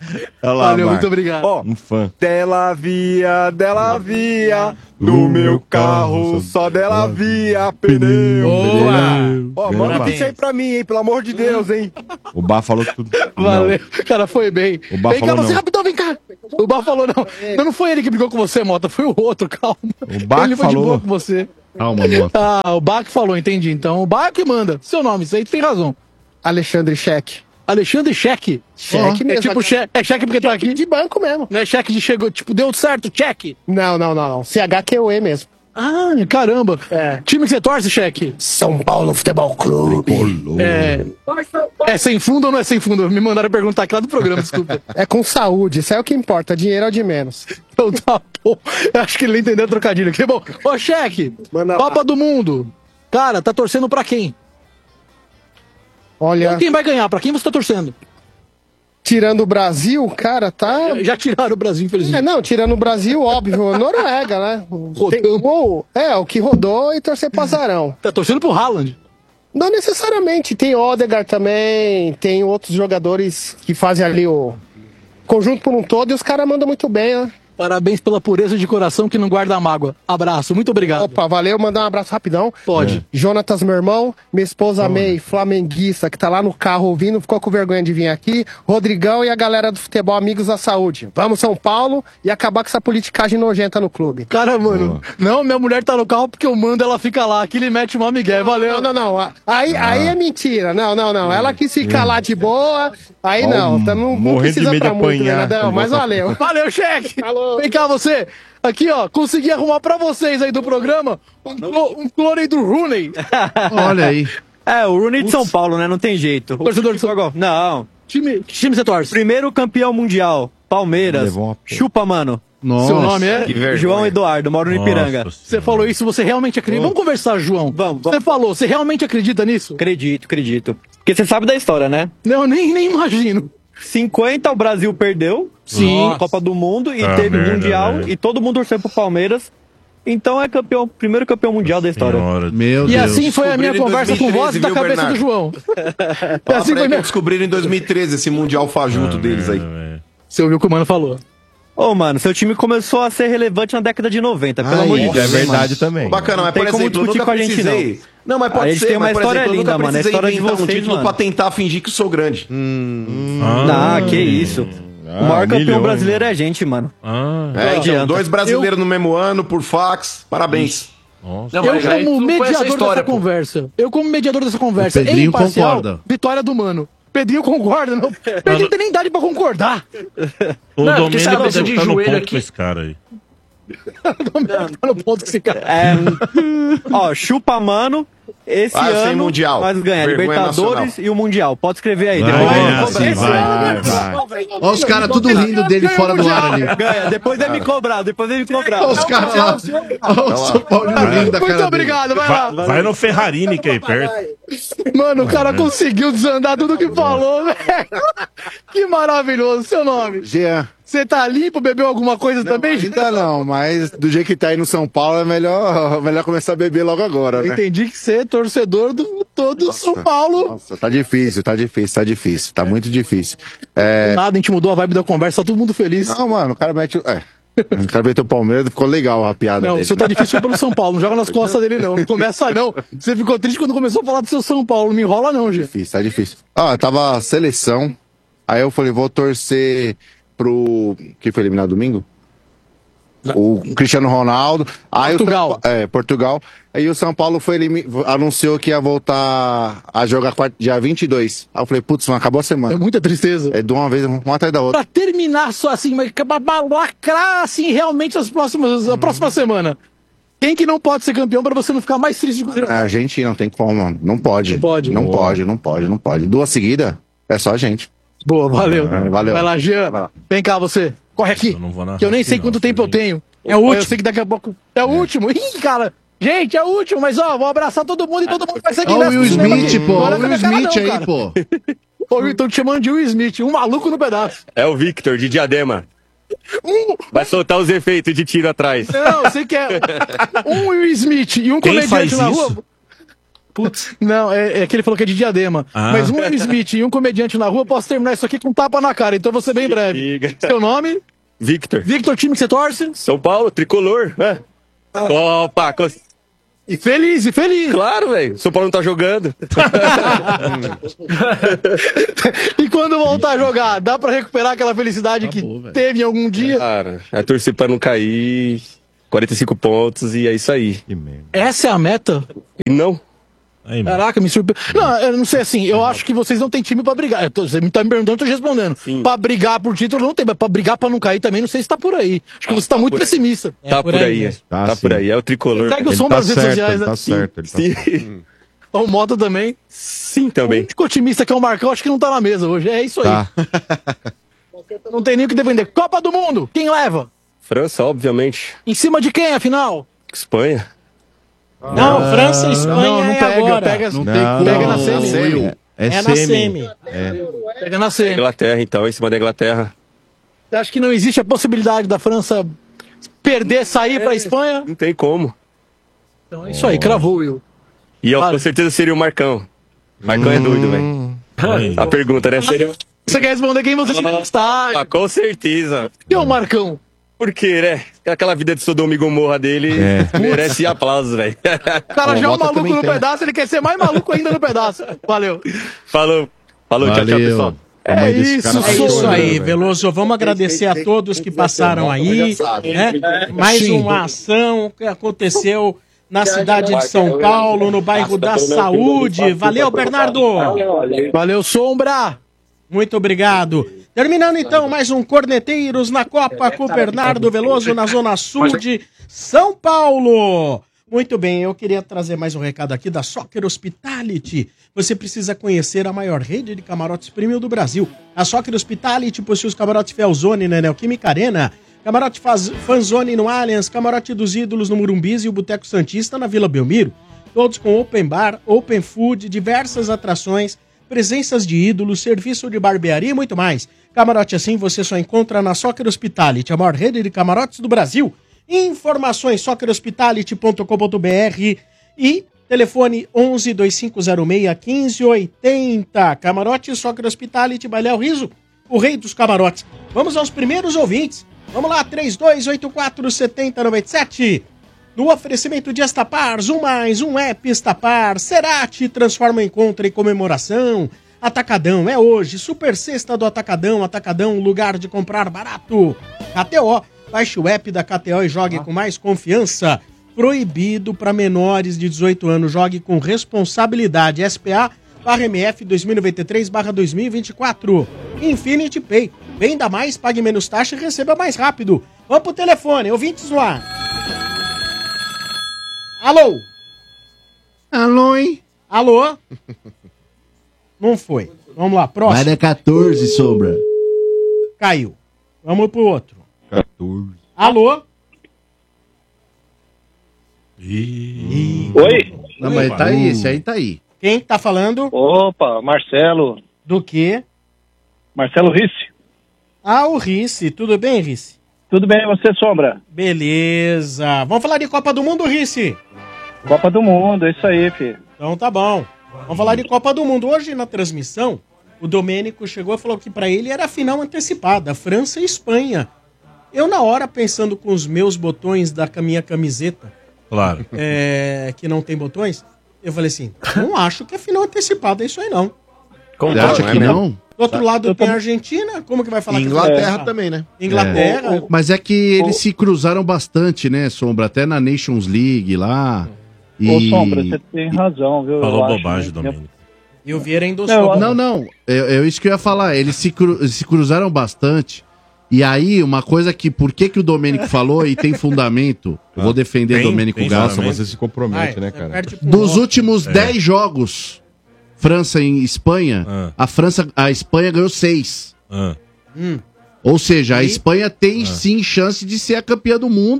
Olha lá, Valeu, Marco. muito obrigado. Ó, Um fã. dela via, dela via, do meu carro, só dela via pneu. Ó, manda Parabéns. isso aí pra mim, hein, pelo amor de Deus, hein. O Bar falou tudo. Valeu. Cara, foi bem. O Bá Vem cá, falou você, não. rapidão, vem cá. O Bar falou não. Não, não foi ele que brigou com você, Mota, foi o outro, calma. O Bá Ele que foi de boa falou. com você. Calma, Mota. Ah, o Bach falou, entendi. Então, o Bach que manda. Seu nome, isso aí tem razão. Alexandre Cheque. Alexandre Cheque. Cheque É mesmo. tipo, che é cheque porque tá aqui. De banco mesmo. Não é cheque de chegou, tipo, deu certo, cheque. Não, não, não, não. C H Q U E mesmo. Ah, caramba. É. Time que você torce, cheque? São Paulo Futebol Clube. É. É sem fundo ou não é sem fundo? Me mandaram perguntar aqui lá do programa, desculpa. É com saúde, isso é o que importa. Dinheiro é o de menos. Então tá bom. Eu acho que ele não entendeu a trocadilho aqui. Bom, ô, cheque, Manda Copa lá. do Mundo. Cara, tá torcendo pra quem? Olha, Quem vai ganhar? Pra quem você tá torcendo? tirando o Brasil, cara, tá. Já tiraram o Brasil, infelizmente. É, não, tirando o Brasil, óbvio, Noruega, né? Tem, Rodando. ou, é, o que rodou e torcer pro azarão. Tá torcendo pro Haaland. Não necessariamente, tem Odegaard também, tem outros jogadores que fazem ali o conjunto por um todo e os caras mandam muito bem, né? Parabéns pela pureza de coração que não guarda a mágoa. Abraço, muito obrigado. Opa, valeu, mandar um abraço rapidão. Pode. Jonatas, meu irmão, minha esposa May, flamenguista, que tá lá no carro ouvindo, ficou com vergonha de vir aqui. Rodrigão e a galera do futebol, amigos da saúde. Vamos, São Paulo, e acabar com essa politicagem nojenta no clube. Cara, mano, não, minha mulher tá no carro porque eu mando, ela fica lá. Aqui ele mete uma migué, valeu. Não, não, não. Aí, aí é mentira. Não, não, não. Ela quis ficar lá de boa. Aí não. Tá, não, não morrendo de precisa medo de pra muito, apanhar. né, Nadão? Mas valeu. Valeu, cheque. Falou. Vem cá, você. Aqui, ó, consegui arrumar pra vocês aí do programa um, clo um clone aí do Rooney. Olha aí. É, o Rooney de São Paulo, né? Não tem jeito. Torcedor de São Paulo. Não. Time, que time você torce? Primeiro campeão mundial, Palmeiras. Levou uma p- Chupa, mano. Nossa. Seu nome é? Que vergonha. João Eduardo, moro no Ipiranga. Você falou isso, você realmente acredita? Vamos conversar, João. Vamos, Você vamos. falou, você realmente acredita nisso? Acredito, acredito. Porque você sabe da história, né? Não, nem, nem imagino. cinquenta o Brasil perdeu. Sim. Na Copa do Mundo. E Ah, teve merda, Mundial. velho. E todo mundo torceu pro Palmeiras. Então é campeão, primeiro campeão mundial da história. Senhora. Meu E Deus. assim foi a minha Descobriram em conversa com dois mil e voz treze, da viu, cabeça Bernardo? do João. Fala assim pra foi ele que minha... descobriram em dois mil e treze esse Mundial fajuto deles aí. Você ouviu o que o mano falou? Ô, mano, seu time começou a ser relevante na década de noventa, pelo Ai, amor de é Deus. verdade também. Bacana, mas Tem por como exemplo, eu discutir nunca com a gente, precisei. Não, mas pode A gente ser, tem uma mas, por história exemplo, eu linda, nunca mano. A precisei história de inventar um vocês, título mano. pra tentar fingir que sou grande. Ah, que isso. o maior campeão milhões, brasileiro é a gente, mano. Ah, É, então, adianta. dois brasileiros no mesmo ano, por fax. Parabéns. nossa. Não, Eu mas aí como não foi essa mediador história, dessa pô. conversa. Eu como mediador dessa conversa. O Pedrinho imparcial, concorda. Vitória do mano. Pedrinho concorda, não. Pedrinho não tem nem idade pra concordar. O Não, porque Domênico essa tá dança de no joelho ponto aqui- com esse cara aí. Tá no ponto que esse cara. É, ó, chupa, mano. Esse Ah, eu sei, ano Mundial. nós ganhamos Vergonha Libertadores nacional. e o Mundial. Pode escrever aí. Vai Depois ganhar, me sim, cobrar. vai, vai. Olha os caras tudo rindo dele fora do ar ali. Ganha. Depois deve me cobrar. Depois deve me cobrar. Olha os caras lá. Olha o São Paulino rindo da cara Muito dele. obrigado, vai lá. Vai, vai no Ferrarini que é aí perto. Mano, o cara conseguiu desandar tudo que falou, velho. Que maravilhoso. Seu nome? Jean. Você tá limpo? Bebeu alguma coisa também? Ainda não, mas do jeito que tá aí no São Paulo é melhor, melhor começar a beber logo agora, né? Entendi que você é torcedor do todo São Paulo. Nossa, tá difícil, tá difícil, tá difícil, tá muito difícil. É... Nada, a gente mudou a vibe da conversa, tá todo mundo feliz. Não, mano, o cara mete. o- É. O cara meteu o Palmeiras, ficou legal a piada Não, o dele. seu tá difícil pelo São Paulo, não joga nas costas dele não, não começa não. Você ficou triste quando começou a falar do seu São Paulo, não me enrola não, gente. Difícil, tá difícil. Ah, tava seleção, aí eu falei, vou torcer pro. Quem foi eliminado domingo? O Cristiano Ronaldo. Aí Portugal. O, São Pa- é, Portugal. Aí o São Paulo foi elimi- anunciou que ia voltar a jogar quarta, dia vinte e dois. Aí eu falei, putz, mano, acabou a É semana. muita tristeza. É de uma vez, uma atrás da outra. Pra terminar só assim, mas pra pra lacrar assim realmente as próximas, a próxima semana. Quem que não pode ser campeão pra você não ficar mais triste de A Argentina não tem como, mano. Não pode. Não pode. Não Boa. pode, não pode, não pode. Duas seguidas, é só a gente. Boa, valeu. É, valeu. Vai lá, Jean. Vem cá você. Corre aqui. Eu não vou narrar Que eu nem aqui, sei não, quanto tempo eu Felipe. tenho. É o último. Eu sei que daqui a pouco. É o último. Ih, cara. Gente, é o último, mas ó, vou abraçar todo mundo e todo mundo vai ser Olha o Will Smith, pô. Olha Olha o Will Smith aí, pô. Ô, Will, tô te chamando de Will Smith, um maluco no pedaço. É o Victor, de Diadema. Um, Vai soltar os efeitos de tiro atrás. não, você quer um Will Smith e um Quem comediante faz na isso? rua. Putz. Não, é, é que ele falou que é de Diadema. Ah. Mas um Will Smith e um comediante na rua, eu posso terminar isso aqui com um tapa na cara. Então eu vou ser bem breve. Seu nome? Victor. Victor, time que você torce? São Paulo, tricolor. É. Opa, cons... E feliz, e feliz. Claro, velho. São Paulo não tá jogando. E quando voltar a jogar, dá pra recuperar aquela felicidade que teve em algum dia? Cara, é torcer pra não cair. quarenta e cinco pontos e é isso aí. Essa é a meta? Não. Aí, Caraca, me surpreendeu. Não, eu não sei assim, eu acho que vocês não têm time pra brigar. Eu tô- Você me tá me perguntando, eu tô respondendo. Sim. Pra brigar por título não tem, mas pra brigar pra não cair também, não sei se tá por aí. Acho que você tá muito por aí. pessimista. Tá por aí, é. Tá, tá sim. por aí. É o tricolor. Segue o Ele som tá das redes certo, sociais, ele né? tá certo. Ele tá Sim. O Mota também. Sim, O também. único otimista que é o Marcão, acho que não tá na mesa hoje. É isso aí. Tá. Não tem nem o que defender. Copa do Mundo, quem leva? França, obviamente. Em cima de quem, afinal? Espanha. Não, França e Espanha não, não é pega, agora. pega, Não, pega na não, semi. semi. É, É na semi. semi. É. Pega na semi. Inglaterra, então, em cima da Inglaterra. Você acha que não existe a possibilidade da França perder, sair pra Espanha? Não tem como. Então é isso aí, cravou, Will. E eu Vale. com certeza seria o Marcão. Marcão é doido, velho. Aí. A pergunta, né? Seria... Você quer responder quem você está? Ah, com certeza. E o Marcão? Porque, né? Aquela vida de Sodoma e Gomorra dele É. merece aplausos, velho. O cara já é um maluco no pedaço, ele quer ser mais maluco ainda no pedaço. Valeu. Falou. Falou, tchau, tchau, Valeu. pessoal. A mãe É desse isso, cara tá É isso chorando, aí, velho. Veloso. Vamos agradecer a todos que passaram aí. Né? Mais Sim. uma ação que aconteceu na cidade de São Paulo, no bairro da Saúde. Valeu, Bernardo. Valeu, Sombra. Muito obrigado. Terminando então mais um Corneteiros na Copa com o Bernardo Veloso na Zona Sul de São Paulo. Muito bem, eu queria trazer mais um recado aqui da Soccer Hospitality. Você precisa conhecer a maior rede de camarotes premium do Brasil. A Soccer Hospitality possui os camarotes Felzone na Neoquímica Arena, camarote Faz- Fanzone no Allianz, camarote dos Ídolos no Murumbis e o Boteco Santista na Vila Belmiro. Todos com open bar, open food, diversas atrações, presenças de ídolos, serviço de barbearia e muito mais. Camarote assim você só encontra na Soccer Hospitality, a maior rede de camarotes do Brasil. Informações soccer hospitality ponto com ponto b r e telefone onze, dois cinco zero seis, quinze oitenta. Camarote Soccer Hospitality, Bailel Riso, o rei dos camarotes. Vamos aos primeiros ouvintes. Vamos lá, três dois oito quatro, sete zero nove sete. No oferecimento de Estapar, um mais um app Estapar, Cerati transforma encontro em comemoração. Atacadão é hoje, Super Sexta do Atacadão, Atacadão, lugar de comprar barato. K T O, baixe o app da K T O e jogue com mais confiança. Proibido para menores de dezoito anos, jogue com responsabilidade. S P A barra M F dois mil e noventa e três barra dois mil e vinte e quatro. Infinity Pay, venda mais, pague menos taxa e receba mais rápido. Vamos pro telefone, ouvintes no ar. Alô? Alô, hein? Alô? Não foi. Vamos lá, Vai próximo. dar catorze, Sombra. Caiu. Vamos pro outro. quatorze. Alô? Oi? Não, mas tá aí, esse aí tá aí. Quem tá falando? Opa, Marcelo. Do quê? Marcelo Risse. Ah, o Risse. Tudo bem, Risse? Tudo bem, e você, Sombra? Beleza. Vamos falar de Copa do Mundo, Risse? Copa do Mundo, é isso aí, filho. Então tá bom. Vamos falar de Copa do Mundo. Hoje na transmissão, o Domênico chegou e falou que pra ele era a final antecipada, França e Espanha. Eu na hora, pensando com os meus botões da minha camiseta, Claro. é, que não tem botões, eu falei assim, não acho que é final antecipada, é isso aí não. Você acha que não? Do outro lado tem a Argentina, como que vai falar E que Inglaterra é? também, né? Inglaterra. Mas é que eles se cruzaram bastante, né, Sombra? Até na Nations League lá. E... Ô, Sombra, você tem razão, viu? Falou Eu acho, bobagem, né? Domênico. E o Vieira Não, endossou. Não, não. É, é isso que eu ia falar. Eles se, cru- eles se cruzaram bastante. E aí, uma coisa que... Por que, que o Domênico falou e tem fundamento? Eu vou defender Tem, Domênico tem Gasso. fundamento. Você se compromete, né, cara? Perde pro Dos Nossa. últimos É. dez jogos, França e Espanha, Ah. a França, a Espanha ganhou seis. Ah. Hum. Ou seja, a E? Espanha tem sim chance de ser a campeã do mundo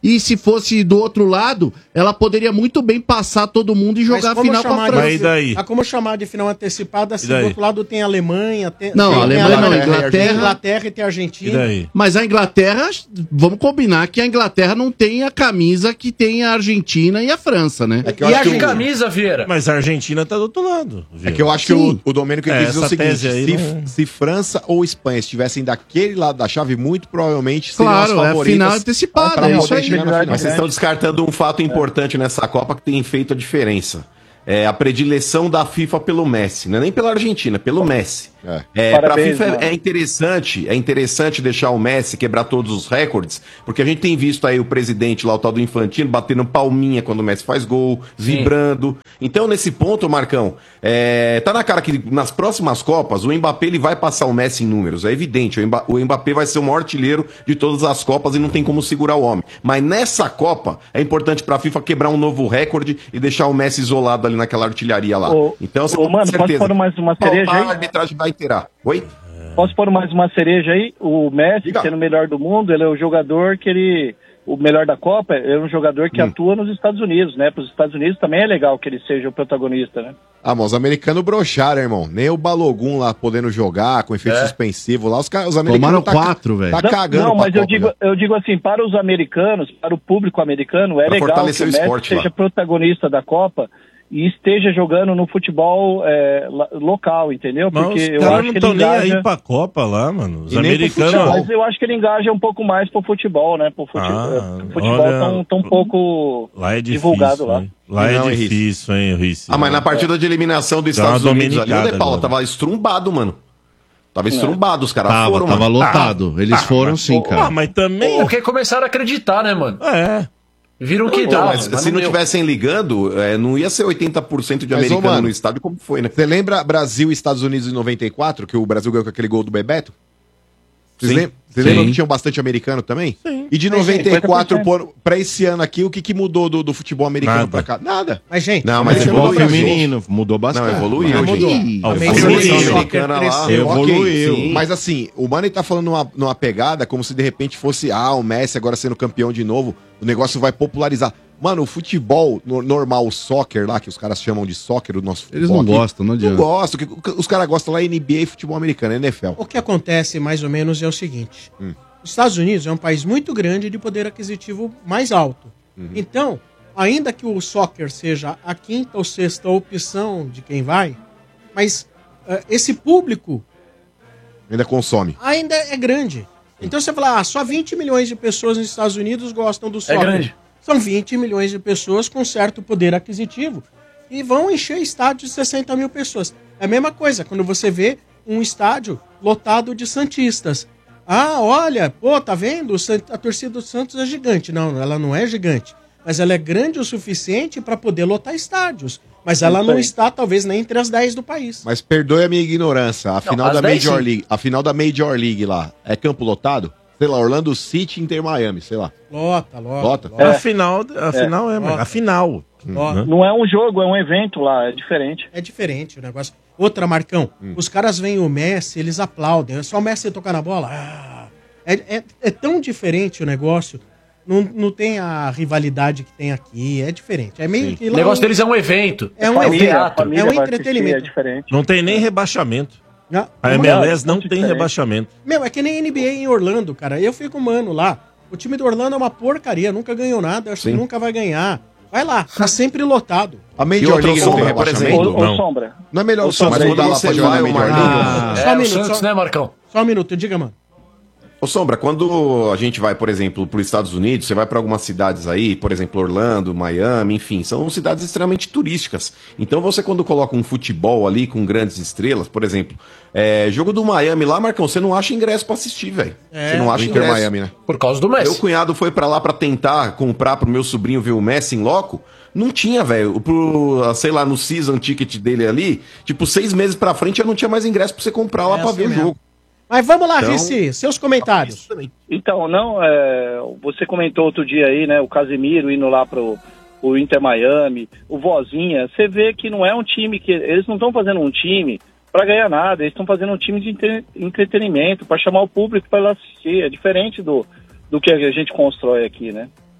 E se fosse do outro lado, ela poderia muito bem passar todo mundo e jogar a final com a França. Mas daí? Ah, como chamar de final antecipada, se E daí? do outro lado tem a Alemanha, tem, Não, tem a Alemanha não, Inglaterra. tem Inglaterra e tem a Argentina. Mas a Inglaterra, vamos combinar que a Inglaterra não tem a camisa que tem a Argentina e a França, né? É que eu acho que o- camisa, Vieira. Mas a Argentina tá do outro lado. É que eu acho que o, o Domênico É, quis dizer o essa seguinte: tese aí se, não- se França ou Espanha estivessem daquele lado da chave, muito provavelmente seriam Claro, as é a favoritas final antecipada, pra é isso poder aí. chegar na final. Mas vocês estão descartando um fato importante nessa Copa que tem feito a diferença. É a predileção da FIFA pelo Messi, não é nem pela Argentina, pelo Messi. É, pra Parabéns, FIFA mano. é, é interessante, é interessante deixar o Messi quebrar todos os recordes, porque a gente tem visto aí o presidente lá, o tal do Infantino, batendo palminha quando o Messi faz gol, vibrando. Então, nesse ponto, Marcão, é, tá na cara que nas próximas Copas o Mbappé ele vai passar o Messi em números, é evidente. O Mba- o Mbappé vai ser o maior artilheiro de todas as Copas e não tem como segurar o homem. Mas nessa Copa é importante pra FIFA quebrar um novo recorde e deixar o Messi isolado ali naquela artilharia lá. Ô, então, você ô, mano, posso pôr mais uma cereja Qual aí? a arbitragem vai terá? Oi? Posso pôr mais uma cereja aí? O Messi, sendo o melhor do mundo, ele é o jogador que ele... O melhor da Copa é um jogador que atua nos Estados Unidos, né? Para os Estados Unidos também é legal que ele seja o protagonista, né? Ah, mas os americanos broxaram, irmão. Nem o Balogun lá podendo jogar com efeito É. suspensivo lá. Os, caras, os americanos. Tomaram quatro, velho. Tá Não, cagando. Não, pra mas eu Copa, digo, já. eu digo assim, para os americanos, para o público americano, é Pra legal que o fortalecer o Messi esporte lá. seja protagonista da Copa e esteja jogando no futebol é, la- local, entendeu? Mas Porque os eu caras acho não que estão ele nem engaja... aí pra Copa lá, mano. Os E nem pro americanos. futebol, mas eu acho que ele engaja um pouco mais pro futebol, né? Pro fute... Ah, pro futebol olha, tão, tão pouco Lá é difícil. divulgado lá. Hein? Lá é Não, é difícil, hein, Rice? Ah, mas na partida de eliminação dos Dá uma Estados Unidos ali, o dominicada De Paula agora. tava estrumbado, mano. Tava estrumbado, os caras Tava, foram, tava mano. lotado. Eles Ah, foram mas- sim, cara. Ah, mas também. Porque começaram a acreditar, né, mano? É. Viram que Então, dá. mas se não tivessem ligando, é, não ia ser oitenta por cento de Mas, ô, americano mano, no estádio como foi, né? Você lembra Brasil e Estados Unidos em noventa e quatro, que o Brasil ganhou com aquele gol do Bebeto? Vocês Sim. lem- vocês Sim. lembram que tinha bastante americano também? Sim. E de Sim, noventa e quatro cinquenta por cento. por- pra esse ano aqui, o que, que mudou do, do futebol americano Nada. pra cá? Nada. Mas, gente, Não, mas Futebol evoluiu, feminino mudou bastante. Não, evoluiu, Ah, gente. mudou. Ah, o A feminino. seleção Soccer americana lá. cresceu. Ok, Evoluiu. sim. Mas assim, o Mano tá falando numa, numa pegada como se de repente fosse, ah, o Messi agora sendo campeão de novo, o negócio vai popularizar. Mano, o futebol no- normal, o soccer lá, que os caras chamam de soccer, o nosso Eles futebol não aqui, gostam, não adianta. Não gostam. que- Os caras gostam lá N B A e futebol americano, N F L. O que acontece mais ou menos é o seguinte: Hum. os Estados Unidos é um país muito grande de poder aquisitivo mais alto. Uhum. Então, ainda que o soccer seja a quinta ou sexta opção de quem vai, mas eh, esse público Ainda consome. ainda é grande. Então você fala, ah, só vinte milhões de pessoas nos Estados Unidos gostam do soccer. grande. São vinte milhões de pessoas com certo poder aquisitivo e vão encher estádio de sessenta mil pessoas. É a mesma coisa quando você vê um estádio lotado de santistas. Ah, olha, pô, tá vendo? O San- A torcida do Santos é gigante. Não, ela não é gigante. Mas ela é grande o suficiente para poder lotar estádios. Mas ela Isso não aí. está, talvez, nem entre as dez do país. Mas perdoe a minha ignorância. A final as da dez Major sim. League, a final da Major League lá, é campo lotado? Sei lá, Orlando City, Inter Miami, sei lá. Lota, lota. Lota? A final, a final é, mas a final. Lota. Não é um jogo, é um evento lá, é diferente. É diferente o negócio. Outra, Marcão, os caras veem o Messi, eles aplaudem. É só o Messi tocar na bola. Ah, é, é, é tão diferente o negócio. Não, não tem a rivalidade que tem aqui. É diferente. É meio que O lá negócio um- deles é um evento. é um Família, evento. a família É um vai assistir, entretenimento. É diferente. Não tem nem rebaixamento. Não, A não, M L S não muito tem diferente. rebaixamento. Meu, é que nem N B A em Orlando, cara. Eu fico, mano, lá. O time do Orlando é uma porcaria. Nunca ganhou nada. Acho que Sim. nunca vai ganhar. Vai lá. Tá sempre lotado. A E Major outra League não tem sombra, por rebaixamento? exemplo. Ô, ô, Não. Sombra, Não é melhor Ô, o Santos Sombra, mudar lá você pra jogar vai, na o Major Marquinhos. League? Ah, Só É, um o minuto, Santos, só- né, Marcão? Só um minuto, diga, mano. Ô Sombra, quando a gente vai, por exemplo, para os Estados Unidos, você vai para algumas cidades aí, por exemplo, Orlando, Miami, enfim, são cidades extremamente turísticas. Então você quando coloca um futebol ali com grandes estrelas, por exemplo, é, jogo do Miami lá, Marcão, você não acha ingresso para assistir, velho. É. Você não acha Inter ingresso. Miami, né? Por causa do Meu Messi. cunhado foi pra lá pra tentar comprar pro meu sobrinho ver o Messi em loco. Não tinha, velho. Pro, sei lá, no season ticket dele ali, tipo, seis meses pra frente já não tinha mais ingresso pra você comprar lá É pra assim ver mesmo. o jogo. Mas vamos lá, Então- Rissi, seus comentários. Então, não, é, você comentou outro dia aí, né, o Casemiro indo lá pro o Inter Miami, o Vozinha, você vê que não é um time que, eles não estão fazendo um time para ganhar nada, eles estão fazendo um time de entre- entretenimento, para chamar o público para lá assistir, é diferente do, do que a gente constrói aqui, né?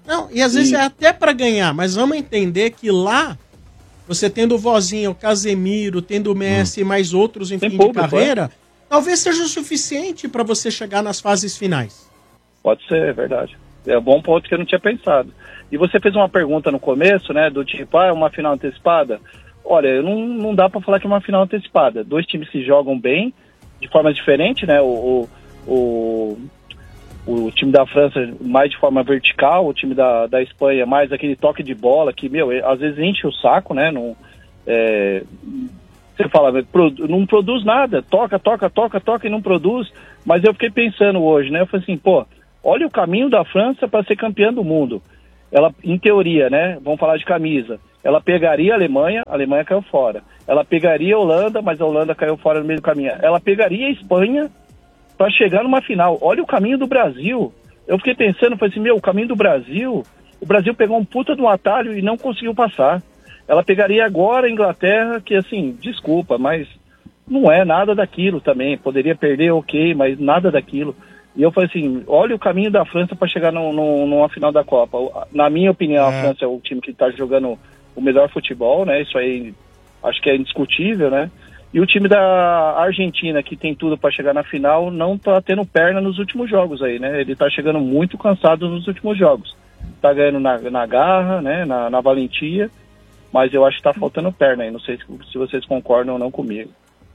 Não, e às vezes E- é até pra ganhar, mas vamos entender que lá, você tendo o Vozinho, o Casemiro, tendo o Messi e mais outros em Tem fim público, de carreira, talvez seja o suficiente pra você chegar nas fases finais. Pode ser, é verdade. É um bom ponto que eu não tinha pensado. E você fez uma pergunta no começo, né, do tipo, ah, é uma final antecipada? Olha, não, não dá pra falar que é uma final antecipada. Dois times que jogam bem, de forma diferente, né, o, o, o, o time da França mais de forma vertical, o time da, da Espanha mais aquele toque de bola que, meu, às vezes enche o saco, né, não, é, você fala, não produz nada, toca, toca, toca, toca e não produz, mas eu fiquei pensando hoje, né, eu falei assim, pô, olha o caminho da França para ser campeã do mundo. Ela, em teoria, né, vamos falar de camisa, ela pegaria a Alemanha, a Alemanha caiu fora. Ela pegaria a Holanda, mas a Holanda caiu fora no meio do caminho. Ela pegaria a Espanha para chegar numa final. Olha o caminho do Brasil. Eu fiquei pensando, falei assim, meu, o caminho do Brasil, o Brasil pegou um puta de um atalho e não conseguiu passar. Ela pegaria agora a Inglaterra, que assim, desculpa, mas não é nada daquilo também. Poderia perder, ok, mas nada daquilo. E eu falei assim, olha o caminho da França para chegar no, no, numa final da Copa. Na minha opinião, É. a França é o time que está jogando o melhor futebol, né? Isso aí acho que é indiscutível, né? E o time da Argentina, que tem tudo para chegar na final, não tá tendo perna nos últimos jogos aí, né? Ele tá chegando muito cansado nos últimos jogos. Tá ganhando na, na garra, né? Na, na valentia, mas eu acho que tá faltando perna aí. Não sei se, se vocês concordam ou não comigo.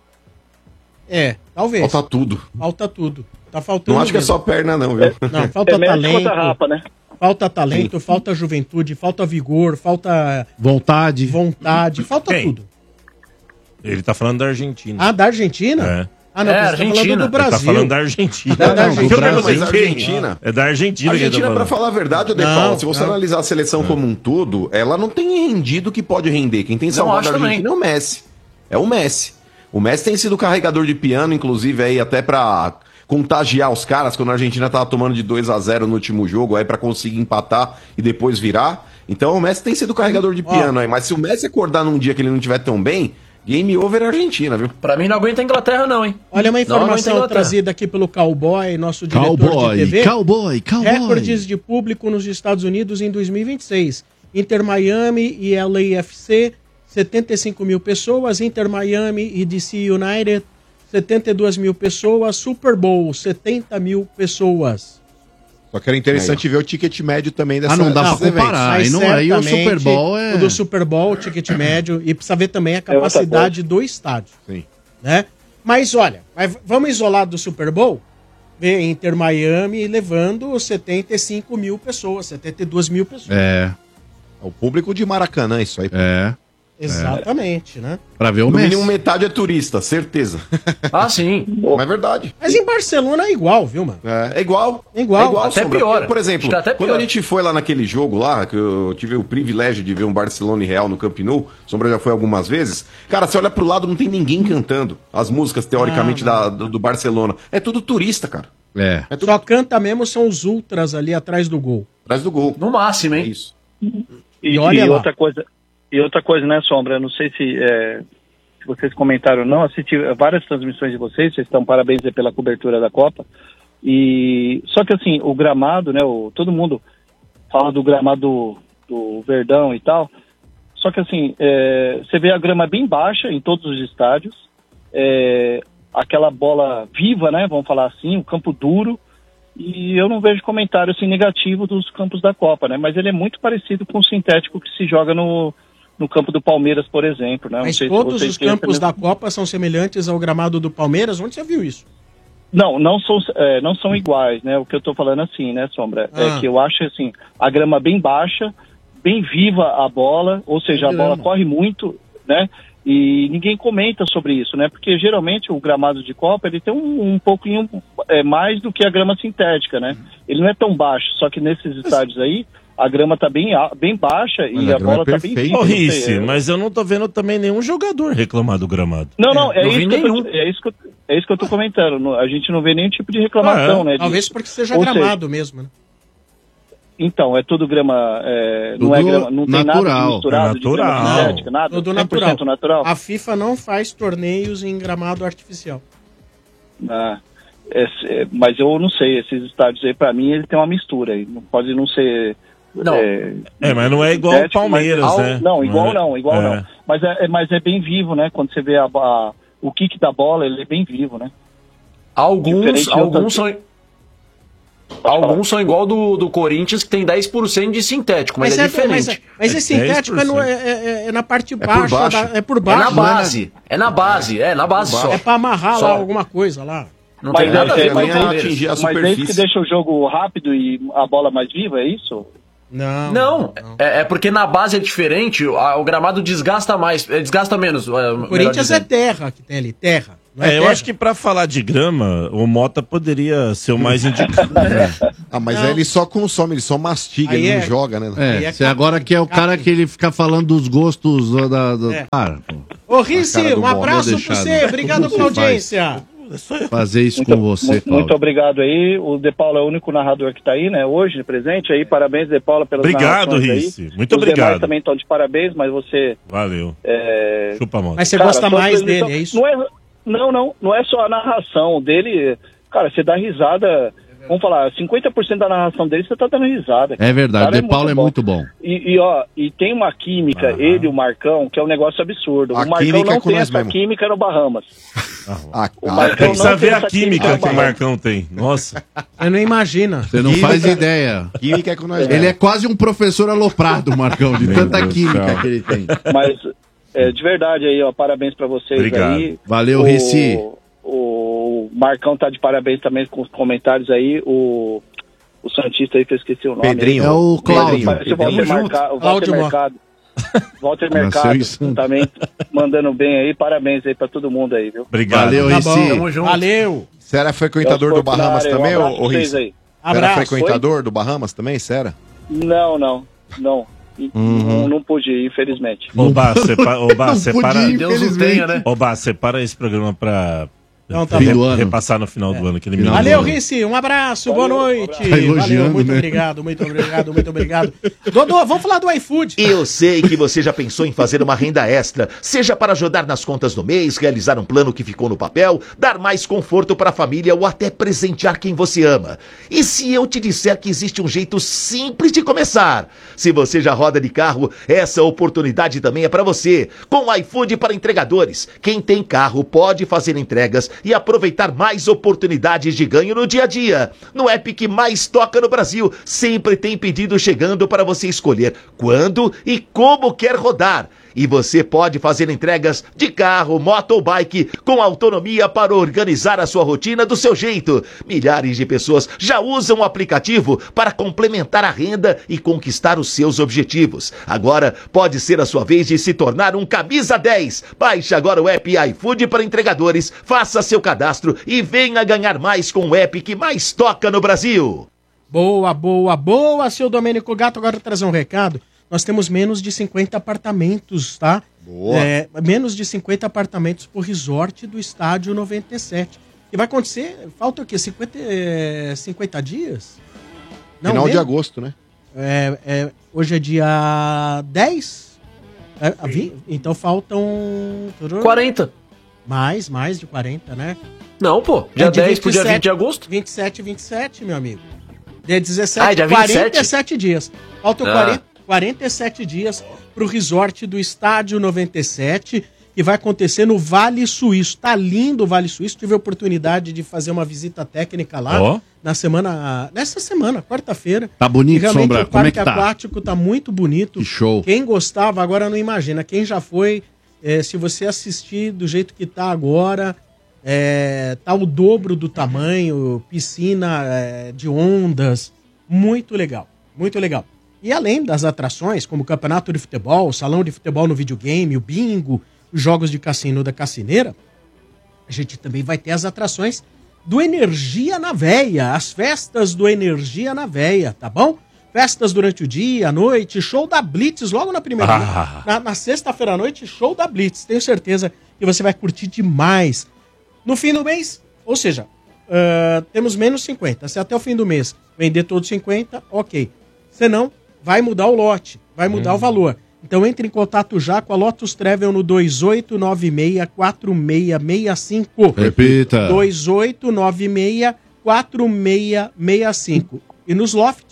É, talvez. Falta tudo. Falta tudo. Tá faltando Não acho que é mesmo. só perna, não, viu? Não, falta É Messi talento. contra Rapa, né? Falta talento, falta juventude, falta vigor, falta Vontade. vontade, falta Quem? tudo. Ele tá falando da Argentina. Ah, da Argentina? É. Ah, não, É, você tá falando Argentina. do Ele Brasil. Ele tá falando da Argentina. Não, da Argentina. Eu perguntei Mas a quem? Argentina- É da Argentina. A que ele tá Argentina, pra falando. falar a verdade, Ode Não, Paulo, se você não. analisar a seleção como um todo, ela não tem rendido o que pode render. Quem tem salvado acho a Argentina também. é o Messi. É o Messi. O Messi tem sido carregador de piano, inclusive, aí até pra contagiar os caras, quando a Argentina tava tomando de dois a zero no último jogo, aí pra conseguir empatar e depois virar. Então o Messi tem sido carregador de piano aí. Mas se o Messi acordar num dia que ele não estiver tão bem, game over a Argentina, viu? Pra mim não aguenta a Inglaterra, não, hein? Olha uma Não aguenta a informação Inglaterra. trazida aqui pelo Cowboy, nosso diretor Cowboy, de T V. cowboy, cowboy. Recordes de público nos Estados Unidos em dois mil e vinte e seis. Inter Miami e L A F C, setenta e cinco mil pessoas. Inter Miami e D C United, setenta e duas mil pessoas. Super Bowl, setenta mil pessoas. Só que era interessante ver o ticket médio também dessa Ah, não dá pra desses eventos. comparar. Mas Aí, não, aí o certamente, Super Bowl é... O do Super Bowl, o ticket médio, e precisa ver também a outra capacidade do estádio. Sim. Né? Mas olha, mas vamos isolar do Super Bowl? Ver Inter Miami levando setenta e cinco mil pessoas, setenta e duas mil pessoas. É, O público de Maracanã, isso aí. é. Exatamente, né? Pra ver o No Messi. mínimo metade é turista, certeza. Ah, sim. Mas é verdade. Mas em Barcelona é igual, viu, mano? É, é igual. É igual. É igual, Até Sombra. pior. Porque, por exemplo, Acho que até quando pior. a gente foi lá naquele jogo lá, que eu tive o privilégio de ver um Barcelona e Real no Camp Nou, Sombra já foi algumas vezes, cara, você olha pro lado, não tem ninguém cantando as músicas, teoricamente, da, do, do Barcelona. É tudo turista, cara. É. É tudo Só canta mesmo são os ultras ali atrás do gol. atrás do gol. No máximo, É hein? isso. E, E olha e lá. outra coisa, e outra coisa, né, Sombra? Eu não sei se, é, se vocês comentaram ou não, assisti várias transmissões de vocês, vocês estão parabéns aí pela cobertura da Copa. E só que assim, o gramado, né? O, todo mundo fala do gramado do, do Verdão e tal. Só que assim, é, você vê a grama bem baixa em todos os estádios, é, aquela bola viva, né? Vamos falar assim, o campo duro. E eu não vejo comentário assim, negativo dos campos da Copa, né? Mas ele é muito parecido com o sintético que se joga no, no campo do Palmeiras, por exemplo, né? Não Mas sei se todos vocês os têm campos essa- da Copa são semelhantes ao gramado do Palmeiras? Onde você viu isso? Não, não são, é, não são iguais, né? O que eu tô falando assim, né, Sombra? Ah. É que eu acho assim, a grama bem baixa, bem viva a bola, ou seja, a bola corre muito, né? E ninguém comenta sobre isso, né? Porque geralmente o gramado de Copa ele tem um, um pouquinho é, mais do que a grama sintética, né? Ele não é tão baixo, só que nesses estádios aí a grama tá bem, a- bem baixa e a a, grama bola é tá bem perfeita. viva. Ô, não sei, Rice, é- mas eu não tô vendo também nenhum jogador reclamar do gramado. Não, não, é, não isso vi que eu nenhum. tô, é, isso que eu, é isso que eu tô comentando. Não- A gente não vê nenhum tipo de reclamação, Ah, é? né? Talvez disso. porque seja Ou gramado seja, mesmo, né? Então, é tudo grama. É, não Tudo é grama, não tem nada natural. de misturado É de grama natural. sintética, nada. Tudo cem por cento natural. A FIFA não faz torneios em gramado artificial. Ah, é, é, mas eu não sei, esses estádios aí, pra mim, ele tem uma mistura aí. Não pode não ser Não. É, É, mas não é igual o sintético, Palmeiras, mas- né? Não, igual Não é- não, igual é. não. Mas é, é- mas é bem vivo, né? Quando você vê a, a- o kick da bola, ele é bem vivo, né? Alguns, Diferente de alguns outras- são. Alguns são igual do, do Corinthians, que tem dez por cento de sintético, mas, é, diferente. Mas, é- mas esse sintético é, no- é- é- é na parte por baixa, baixo. da- é por É baixo. na base. É na base, é na base só. É pra amarrar Só. lá alguma coisa lá. Não Mas, tem nada a ver é, com mas, o Palmeiras. mas é isso que deixa o jogo rápido e a bola mais viva, é isso? Não. Não, É, é porque na base é diferente, a- o gramado desgasta mais, é, desgasta menos. O Corinthians é terra que tem ali, terra. Não é É, eu terra. acho que pra falar de grama, o Mota poderia ser o mais indicado. Ah, mas Não. aí ele só consome, ele só mastiga, Aí ele é- não joga, né? É, você agora que é o cara que ele fica falando dos gostos ó, da. da... É. Cara, Ô, Rice, A cara do um Bola. abraço Vou pra deixar, você. né? Obrigado Como pela você faz? audiência. fazer isso Muito, com você, muito, Cláudio. muito obrigado aí. O De Paula é o único narrador que tá aí, né? Hoje, presente aí. Parabéns, De Paula, pelas Obrigado, narrações aí. Rice. Muito Os obrigado. demais também estão de parabéns, mas você... Valeu. É... Chupa a moto. Mas você Cara, gosta sua mais transmissão- dele, é isso? Não, é, não, não. Não é só a narração dele. Cara, você dá risada... Vamos falar, cinquenta por cento da narração dele você tá dando risada. É verdade, Cara, o De Paulo é muito bom. E, e, ó, e tem uma química, ele e o Marcão, que é um negócio absurdo. A o Marcão química não é com tem nós essa mesmo. química no Bahamas. Ah, O ah, Marcão Precisa não tem ver a essa química no que o Bahamas. Marcão tem. Nossa. Você não imagina. Você não Química- faz ideia. Química é com nós Ele mesmo. é quase um professor aloprado, Marcão, de Meu tanta Deus do química céu. que ele tem. Mas, é, de verdade aí, ó, parabéns pra vocês Obrigado. aí. Valeu, o, Rici. O Marcão tá de parabéns também com os comentários aí. O, o Santista aí, que eu esqueci o nome. Pedrinho. É o Cláudio. Parece o Walter, Tamo junto. Marca, o Walter Cláudio Mo- Mercado. Walter Nasceu em Mercado Santos. também mandando bem aí. Parabéns aí pra todo mundo aí, viu? Obrigado. Valeu, Tá Rici. bom. Tamo junto. Valeu. Você era frequentador do Bahamas também, um ô, abraço ô pra vocês Riz? aí. Você era Abraço. frequentador do Bahamas também, Sera? Não, não, não. E- Não, não pude ir, infelizmente. Ô, Bá, separa. Ô, Bá, Não separa. podia, Deus o infelizmente. tenha, né? Ô, Bá, separa esse programa pra. Não, tá re- bom. Fim do ano. repassar no final do ano. Aquele Final minuto. Valeu, Rice. Um abraço, boa noite. Tá elogiando, Valeu, muito né? obrigado, muito obrigado, muito obrigado. Dodô, vamos falar do iFood. Eu sei que você já pensou em fazer uma renda extra, seja para ajudar nas contas do mês, realizar um plano que ficou no papel, dar mais conforto para a família ou até presentear quem você ama. E se eu te disser que existe um jeito simples de começar? Se você já roda de carro, essa oportunidade também é para você. Com o iFood para entregadores, quem tem carro pode fazer entregas e aproveitar mais oportunidades de ganho no dia a dia. No app que mais toca no Brasil, sempre tem pedido chegando para você escolher quando e como quer rodar. E você pode fazer entregas de carro, moto ou bike com autonomia para organizar a sua rotina do seu jeito. Milhares de pessoas já usam o aplicativo para complementar a renda e conquistar os seus objetivos. Agora pode ser a sua vez de se tornar um camisa dez. Baixe agora o app iFood para entregadores, faça seu cadastro e venha ganhar mais com o app que mais toca no Brasil. Boa, boa, boa, seu Domênico Gato. Agora eu vou trazer um recado. Nós temos menos de cinquenta apartamentos, tá? Boa. É, menos de cinquenta apartamentos por resort do Estádio noventa e sete. E vai acontecer, falta o quê? cinquenta, é, cinquenta dias? Final de menos? agosto, né? É, é, hoje é dia dez? É, a vi- então faltam... quarenta. Mais, mais de quarenta, né? Não, pô. Dia É de dez pro dia vinte e sete, vinte de agosto? vinte e sete, vinte e sete, meu amigo. Dia dezessete, Ah, é dia vinte e sete? quarenta e sete dias. Faltam Ah. quarenta, quarenta e sete dias pro resort do Estádio noventa e sete, que vai acontecer no Vale Suíço. Tá lindo o Vale Suíço. Tive a oportunidade de fazer uma visita técnica lá Ó. na semana, nessa semana, quarta-feira. Tá bonito, E realmente Sombra? o Como é parque que tá? aquático tá muito bonito. Que show. Quem gostava, agora não imagina. Quem já foi, é, se você assistir do jeito que tá agora, é, tá o dobro do tamanho, piscina é, de ondas, muito legal, muito legal. E além das atrações, como o campeonato de futebol, o salão de futebol no videogame, o bingo, os jogos de cassino da Cassineira, a gente também vai ter as atrações do Energia na Veia, as festas do Energia na Veia, tá bom? Festas durante o dia, à noite, show da Blitz logo na primeira. Ah. Na, na sexta-feira à noite, show da Blitz. Tenho certeza que você vai curtir demais. No fim do mês, ou seja, ah, temos menos cinquenta. Se até o fim do mês vender todos cinquenta, ok. Se não, vai mudar o lote, vai mudar o valor. Então entre em contato já com a Lotus Travel no dois oito nove seis quatro seis seis cinco. Repita. dois oito nove seis quatro seis seis cinco. E nos lofts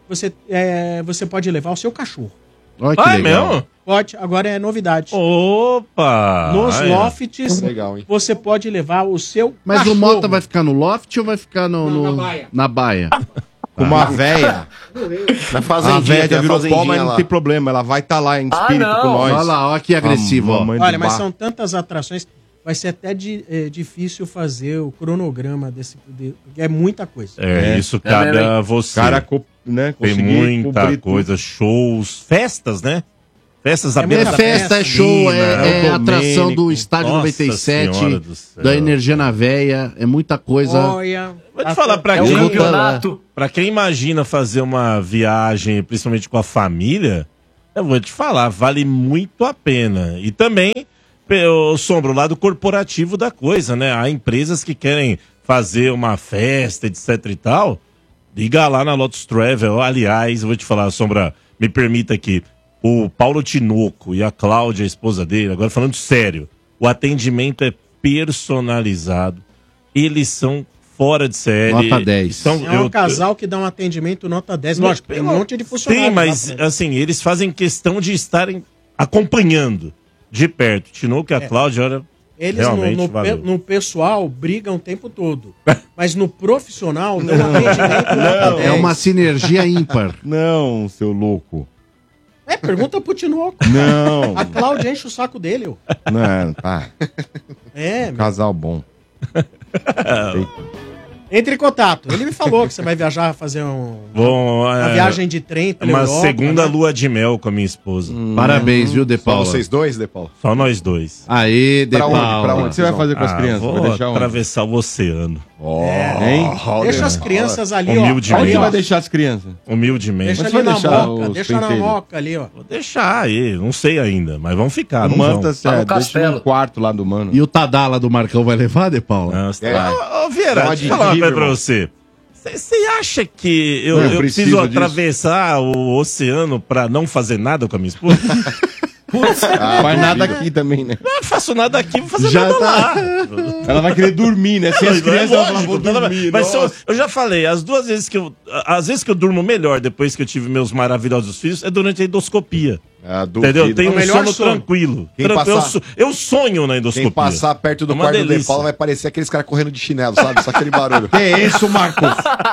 você, é, você pode levar o seu cachorro. Olha que Ah, é legal. mesmo? Pode, agora é novidade. Opa! Nos Aí, ó. lofts, Legal, hein? você pode levar o seu Mas cachorro. o Mota vai ficar no loft ou vai ficar no, Não, no- na baia. na baia? Com uma véia. Na A fazendinha, véia tem já a virou pó, fazendinha mas não lá. tem problema. Ela vai estar lá em Ah, espírito não. com nós. Olha lá, olha que agressivo, A ó. mamãe do Olha, mas bar. são tantas atrações, vai ser até di- é, difícil fazer o cronograma desse, de- porque é muita coisa. É, É. isso cabe mesmo, hein? a você. Cara, co- né, Tem conseguir muita cobrir tudo. coisa, shows, festas, né? Festas à É beira muita da Festa, é piscina, show, é, é o atração do Domênico. Estádio Nossa noventa e sete, Senhora do céu. da Energia na Veia, é muita coisa. Olha, Vou te falar pra É um quem, campeonato. pra quem imagina fazer uma viagem, principalmente com a família, eu vou te falar, vale muito a pena. E também, o Sombra, o lado corporativo da coisa, né? Há empresas que querem fazer uma festa, etc e tal. Liga lá na Lotus Travel. Aliás, eu vou te falar, Sombra, me permita aqui. O Paulo Tinoco e a Cláudia, a esposa dele, agora falando sério, o atendimento é personalizado. Eles são fora de série. Nota dez. São, é um eu- casal que dá um atendimento nota dez. Lógico, tem um monte de funcionários. Sim, mas lá, né? assim, eles fazem questão de estarem acompanhando de perto. Tinoco e a Cláudia, olha, Eles no, realmente no, pe- valeu. no pessoal brigam o tempo todo. Mas no profissional dão um atendimento nota dez. É uma sinergia ímpar. Não, seu louco. É, pergunta pro Tinoco. Não. A Cláudia enche o saco dele. Ó. Não, tá. É, meu. Casal bom. Entre em contato. Ele me falou que você vai viajar, fazer um, Bom, uma é, viagem de trem pela uma Europa, segunda né? lua de mel com a minha esposa. Parabéns, viu, De Só Paula? vocês dois, De Paula? Só nós dois. Aê, De Pra onde? Paula. Pra O que você vai fazer com as Ah, crianças? vou Vai deixar onde? atravessar o oceano. Hein? Deixa as crianças ali, ó. Humildemente. Onde Ali, você ó. vai deixar as crianças? Humildemente. Deixa Mas ali vai na deixar moca, os deixa na pentelhos? moca ali, ó. Vou deixar aí, não sei ainda, mas vamos ficar, O não mano vão. tá certo. no Deixa castelo. no quarto lá do mano. E o Tadala do Marcão vai levar, De Paula? Não, você É. tá- Ô, ô, Vieira, Dá uma deixa eu falar uma de coisa pra irmão. você. Você acha que eu, Não, eu eu preciso preciso disso. atravessar o oceano pra não fazer nada com a minha esposa? Ah, faz nada aqui também, né? Não faço nada aqui, vou fazer Já nada tá. lá. Ela vai querer dormir, né? Sem as Mas crianças, é ela fala, lógico, vou nada- dormir. mas se eu, nossa. eu já falei, as duas vezes que eu. As vezes que eu durmo melhor depois que eu tive meus maravilhosos filhos é durante a endoscopia. Ah, duvido. Entendeu? Tem É o um melhor sono sono. tranquilo. Quem Tran- eu, passar- so- eu sonho na endoscopia. Quem passar perto do É uma quarto do De delícia. Paula vai parecer aqueles caras correndo de chinelo, sabe? Só aquele barulho. Que é isso, Marcos?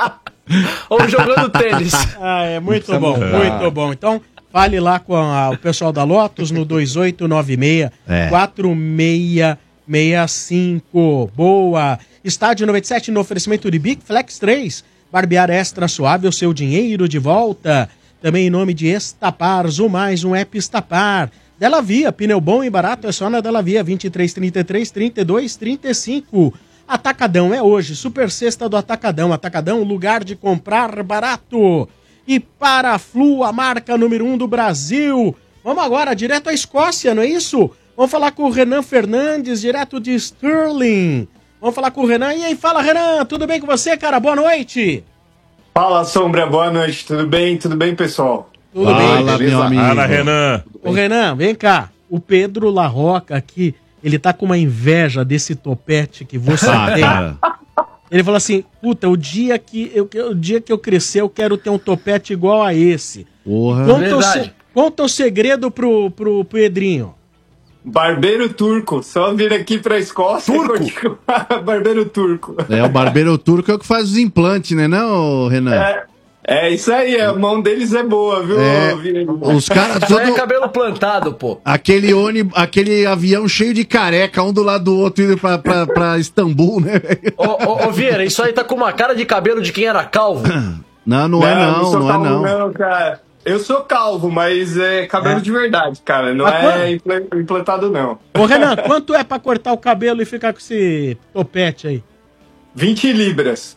Ou jogando tênis. Ah, é muito Precisa bom, mudar. muito bom. Então, fale lá com a- o pessoal da Lotus no dois oito nove seis, É. quatro seis seis cinco. Boa! Estádio noventa e sete no oferecimento de Big Flex três. Barbear Extra Suave, o seu dinheiro de volta. Também em nome de Estapar, ou mais um app Estapar. Della Via, pneu bom e barato é só na Della Via, vinte e três, trinta e três, trinta e dois, trinta e cinco. Atacadão é hoje, super sexta do Atacadão. Atacadão, lugar de comprar barato. E para a Flu, a marca número um do Brasil. Vamos agora direto à Escócia, não é isso? Vamos falar com o Renan Fernandes, direto de Stirling. Vamos falar com o Renan. E aí, fala, Renan, tudo bem com você, cara? Boa noite. Fala, Sombra, boa noite. Tudo bem? Tudo bem, pessoal? Tudo Fala, bem? meu amigo. Fala, Renan. Ô, Renan, vem cá. O Pedro Larroca aqui, ele tá com uma inveja desse topete que você Ah, tem. cara. Ele falou assim, puta, o dia que eu, o dia que eu crescer eu quero ter um topete igual a esse. Porra. Conta, o, Verdade. se- conta o segredo pro, pro Pedrinho. Barbeiro turco. Só vir aqui pra Escócia. Turco? Barbeiro turco. É, o barbeiro turco é o que faz os implantes, né, não, Renan? É, é isso aí, a mão deles é boa, viu? É, Vini? os caras Só é todo... cabelo plantado, pô. Aquele, ônibus, aquele avião cheio de careca, um do lado do outro, indo pra, pra, pra Istambul, né, velho? Ô, ô, ô, Vieira, isso aí tá com uma cara de cabelo de quem era calvo. Não, não, é não, sou não é calvo, não. não, cara. Eu sou calvo, mas é cabelo É. de verdade, cara. Não Mas é impla- implantado, não. Ô, Renan, quanto é pra cortar o cabelo e ficar com esse topete aí? vinte libras.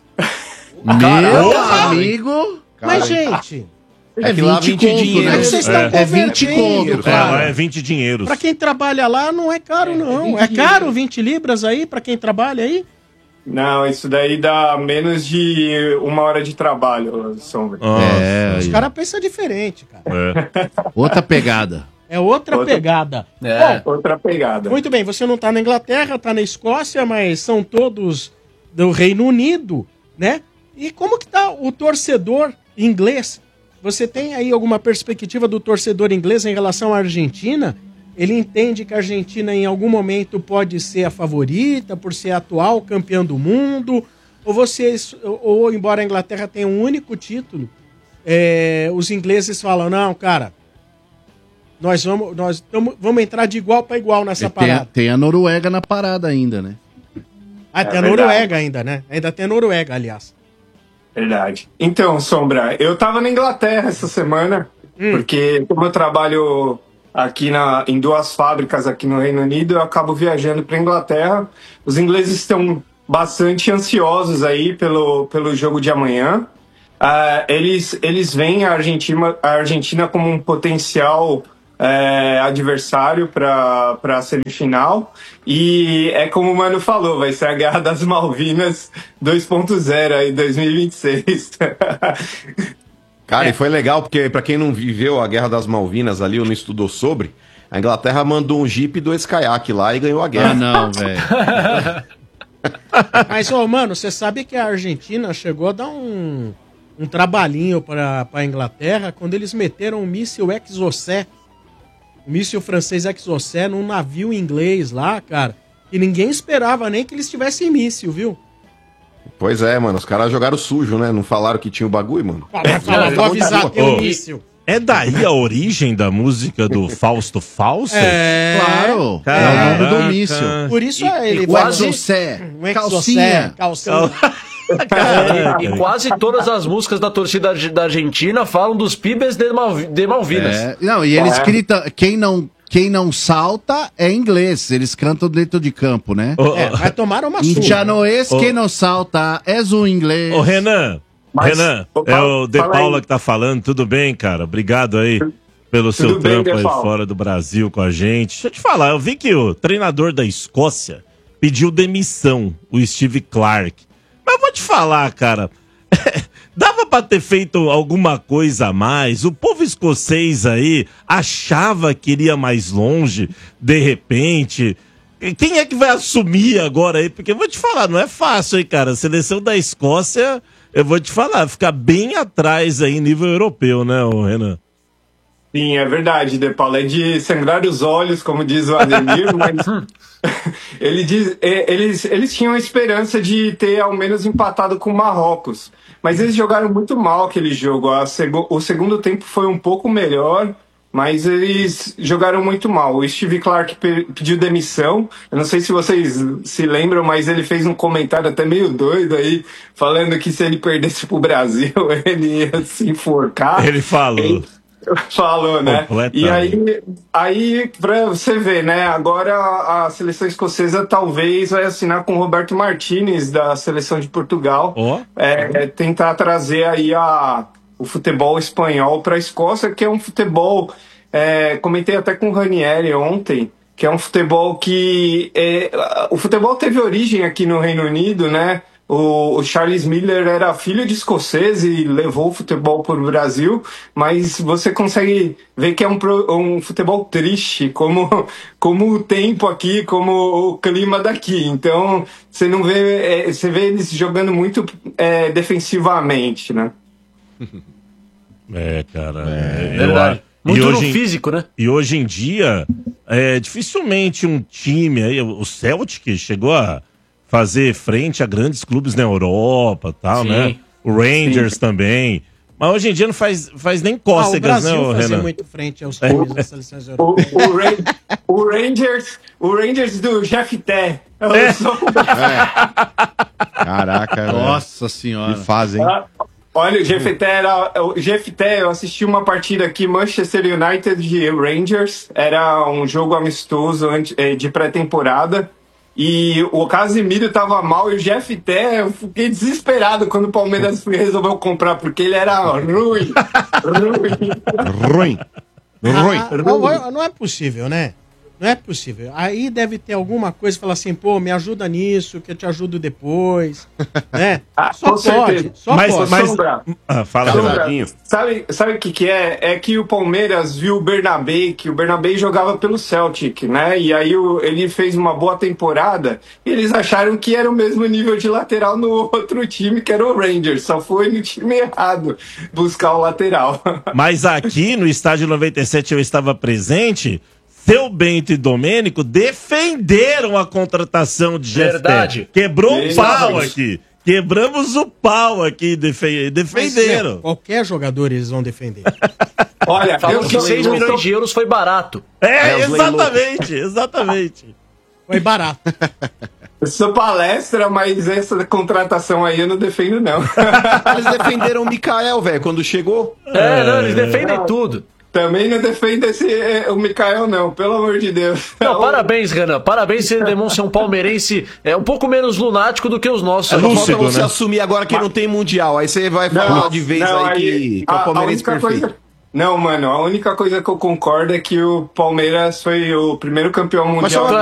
Meu amigo... Mas, gente, É que lá vinte vinte conto, dinheiro. né? Mas vocês estão É vinte convertendo, conto, É, lá cara. é vinte dinheiros. pra quem trabalha lá não é caro, não. É caro vinte libras aí pra quem trabalha aí? Não, isso daí dá menos de uma hora de trabalho, Sombra. É, Os aí. caras pensam diferente, cara. É. Outra pegada. É outra, Outra- pegada. É. Bom, Outra pegada. muito bem, você não tá na Inglaterra, tá na Escócia, mas são todos do Reino Unido, né? E como que tá o torcedor inglês você tem aí alguma perspectiva do torcedor inglês em relação à Argentina? Ele entende que a Argentina em algum momento pode ser a favorita por ser a atual campeã do mundo? Ou vocês, ou embora a Inglaterra tenha um único título, é, os ingleses falam, não, cara, nós vamos, nós tamo, vamos entrar de igual para igual nessa E tem, a, parada. tem a Noruega na parada ainda, né? Ah, tem É a verdade. Noruega ainda, né? Ainda tem a Noruega, aliás. Verdade. Então, Sombra, eu tava na Inglaterra essa semana, porque como eu trabalho aqui na, em duas fábricas aqui no Reino Unido, eu acabo viajando para Inglaterra. Os ingleses estão bastante ansiosos aí pelo, pelo jogo de amanhã. Ah, eles, eles veem a Argentina, a Argentina como um potencial é, adversário para a semifinal. E é como o Mano falou, vai ser a Guerra das Malvinas dois ponto zero aí, dois mil e vinte e seis. Cara, e foi legal, porque pra quem não viveu a Guerra das Malvinas ali, ou não estudou sobre, a Inglaterra mandou um Jeep e dois caiaques lá e ganhou a guerra. Ah, não, velho. Mas, ô, mano, você sabe que a Argentina chegou a dar um, um trabalhinho para a Inglaterra quando eles meteram um míssil Exocet, um míssil francês Exocet num navio inglês lá, cara, e ninguém esperava nem que eles tivessem míssil, viu? Pois é, mano, os caras jogaram sujo, né? Não falaram que tinha o bagulho, mano. Vai falar, vou avisar que tem um míssil. É daí a origem da música do Fausto Fawcett? É, Claro, Caraca. é o nome do míssil. Por isso E- é ele e vai quase- Exocet, um Exocet, calcinha. calcinha. E quase todas as músicas da torcida arge- da Argentina falam dos pibes de, Malvi- de Malvinas. É, não, e eles gritam, quem não, quem não salta é inglês, eles cantam dentro de campo, né? Ô, É, vai tomar uma Em surra. Chanoês, Ô. quem não salta é o inglês. Ô, Renan, Mas- Renan, Ô, é Paulo, o De fala Paula aí. que tá falando. Tudo bem, cara? Obrigado aí pelo seu Tudo bem, trampo De aí Paula. fora do Brasil com a gente. Deixa eu te falar, eu vi que o treinador da Escócia pediu demissão, o Steve Clarke. Mas eu vou te falar, cara, dava pra ter feito alguma coisa a mais. O povo escocês aí achava que iria mais longe, de repente. Quem é que vai assumir agora aí? Porque eu vou te falar, não é fácil, hein, cara? A seleção da Escócia, eu vou te falar, fica bem atrás aí, nível europeu, né, ô Renan? Sim, é verdade, De Paula. É de sangrar os olhos, como diz o Ademir, mas ele diz, é, eles, eles tinham a esperança de ter ao menos empatado com o Marrocos. Mas eles jogaram muito mal aquele jogo. A segu- o segundo tempo foi um pouco melhor, mas eles jogaram muito mal. O Steve Clarke pe- pediu demissão. Eu não sei se vocês se lembram, mas ele fez um comentário até meio doido aí, falando que se ele perdesse pro Brasil, ele ia se enforcar. Ele falou. Falou, né? Completamente. E aí, aí, pra você ver, né? Agora a seleção escocesa talvez vai assinar com o Roberto Martínez, da seleção de Portugal. Ó. É, é tentar trazer aí a, o futebol espanhol para a Escócia, que é um futebol. É, comentei até com o Ranieri ontem, que é um futebol que. É, o futebol teve origem aqui no Reino Unido, né? O, o Charles Miller era filho de escocês e levou o futebol para o Brasil, mas você consegue ver que é um, pro- um futebol triste, como, como o tempo aqui, como o clima daqui. Então, você não vê, é, você vê eles jogando muito é, defensivamente, né? É, cara. É, verdade. eu- Muito e no hoje em- físico, né? E hoje em dia, é, dificilmente um time aí, o Celtic chegou a fazer frente a grandes clubes na Europa e tal, Sim. né? O Rangers também. Mas hoje em dia não faz, faz nem Ah, o cócegas, né, Brasil ô, fazia Renan? muito frente aos clubes das seleções O, europeias. o, Ran- o Rangers, o Rangers do Jeff Té. Eu É. sou- Caraca, velho. Nossa senhora. Que fazem. Ah, Olha, o G F T era. O G F T, eu assisti uma partida aqui, Manchester United e Rangers. Era um jogo amistoso antes, eh, de pré-temporada. E o Casemiro tava mal e o G F T, eu fiquei desesperado quando o Palmeiras resolveu comprar, porque ele era ruim. ruim. Ruim. Ruim. Ah, não, não é possível, né? Não é possível. Aí deve ter alguma coisa, falar assim, pô, me ajuda nisso, que eu te ajudo depois. Né? Ah, Só com certeza. pode, só Mas- pode. mas- Sombra, Ah, fala, Sombra, Renatinho. sabe, sabe o que que é? É que o Palmeiras viu o Bernabé, que o Bernabé jogava pelo Celtic, né? E aí o- ele fez uma boa temporada e eles acharam que era o mesmo nível de lateral no outro time, que era o Rangers. Só foi no time errado buscar o lateral. Mas aqui no estádio noventa e sete eu estava presente. Seu Bento e Domênico defenderam a contratação de Jeff Verdade. Teles. Quebrou o pau Exatamente. aqui. Quebramos o pau aqui, defe- defenderam. Mas, meu, qualquer jogador eles vão defender. Olha, Falou eu que sou- seis eu milhões sou- de euros foi barato. É, É, os exatamente, exatamente. Foi barato. Eu sou palestra, mas essa contratação aí eu não defendo, não. Eles defenderam o Mikael, velho, quando chegou. É, não, eles defendem tudo. Também não defendo esse, eh, o Mikael, não, pelo amor de Deus. Não, parabéns, Renan. Parabéns, você demonstra um palmeirense é, um pouco menos lunático do que os nossos. É aqui. falta você assumir agora que não tem mundial. Aí você vai falar de vez não, aí que, que é a- o a Palmeirense única perfeito. coisa- Não, mano, a única coisa que eu concordo é que o Palmeiras foi o primeiro campeão mundial. só uma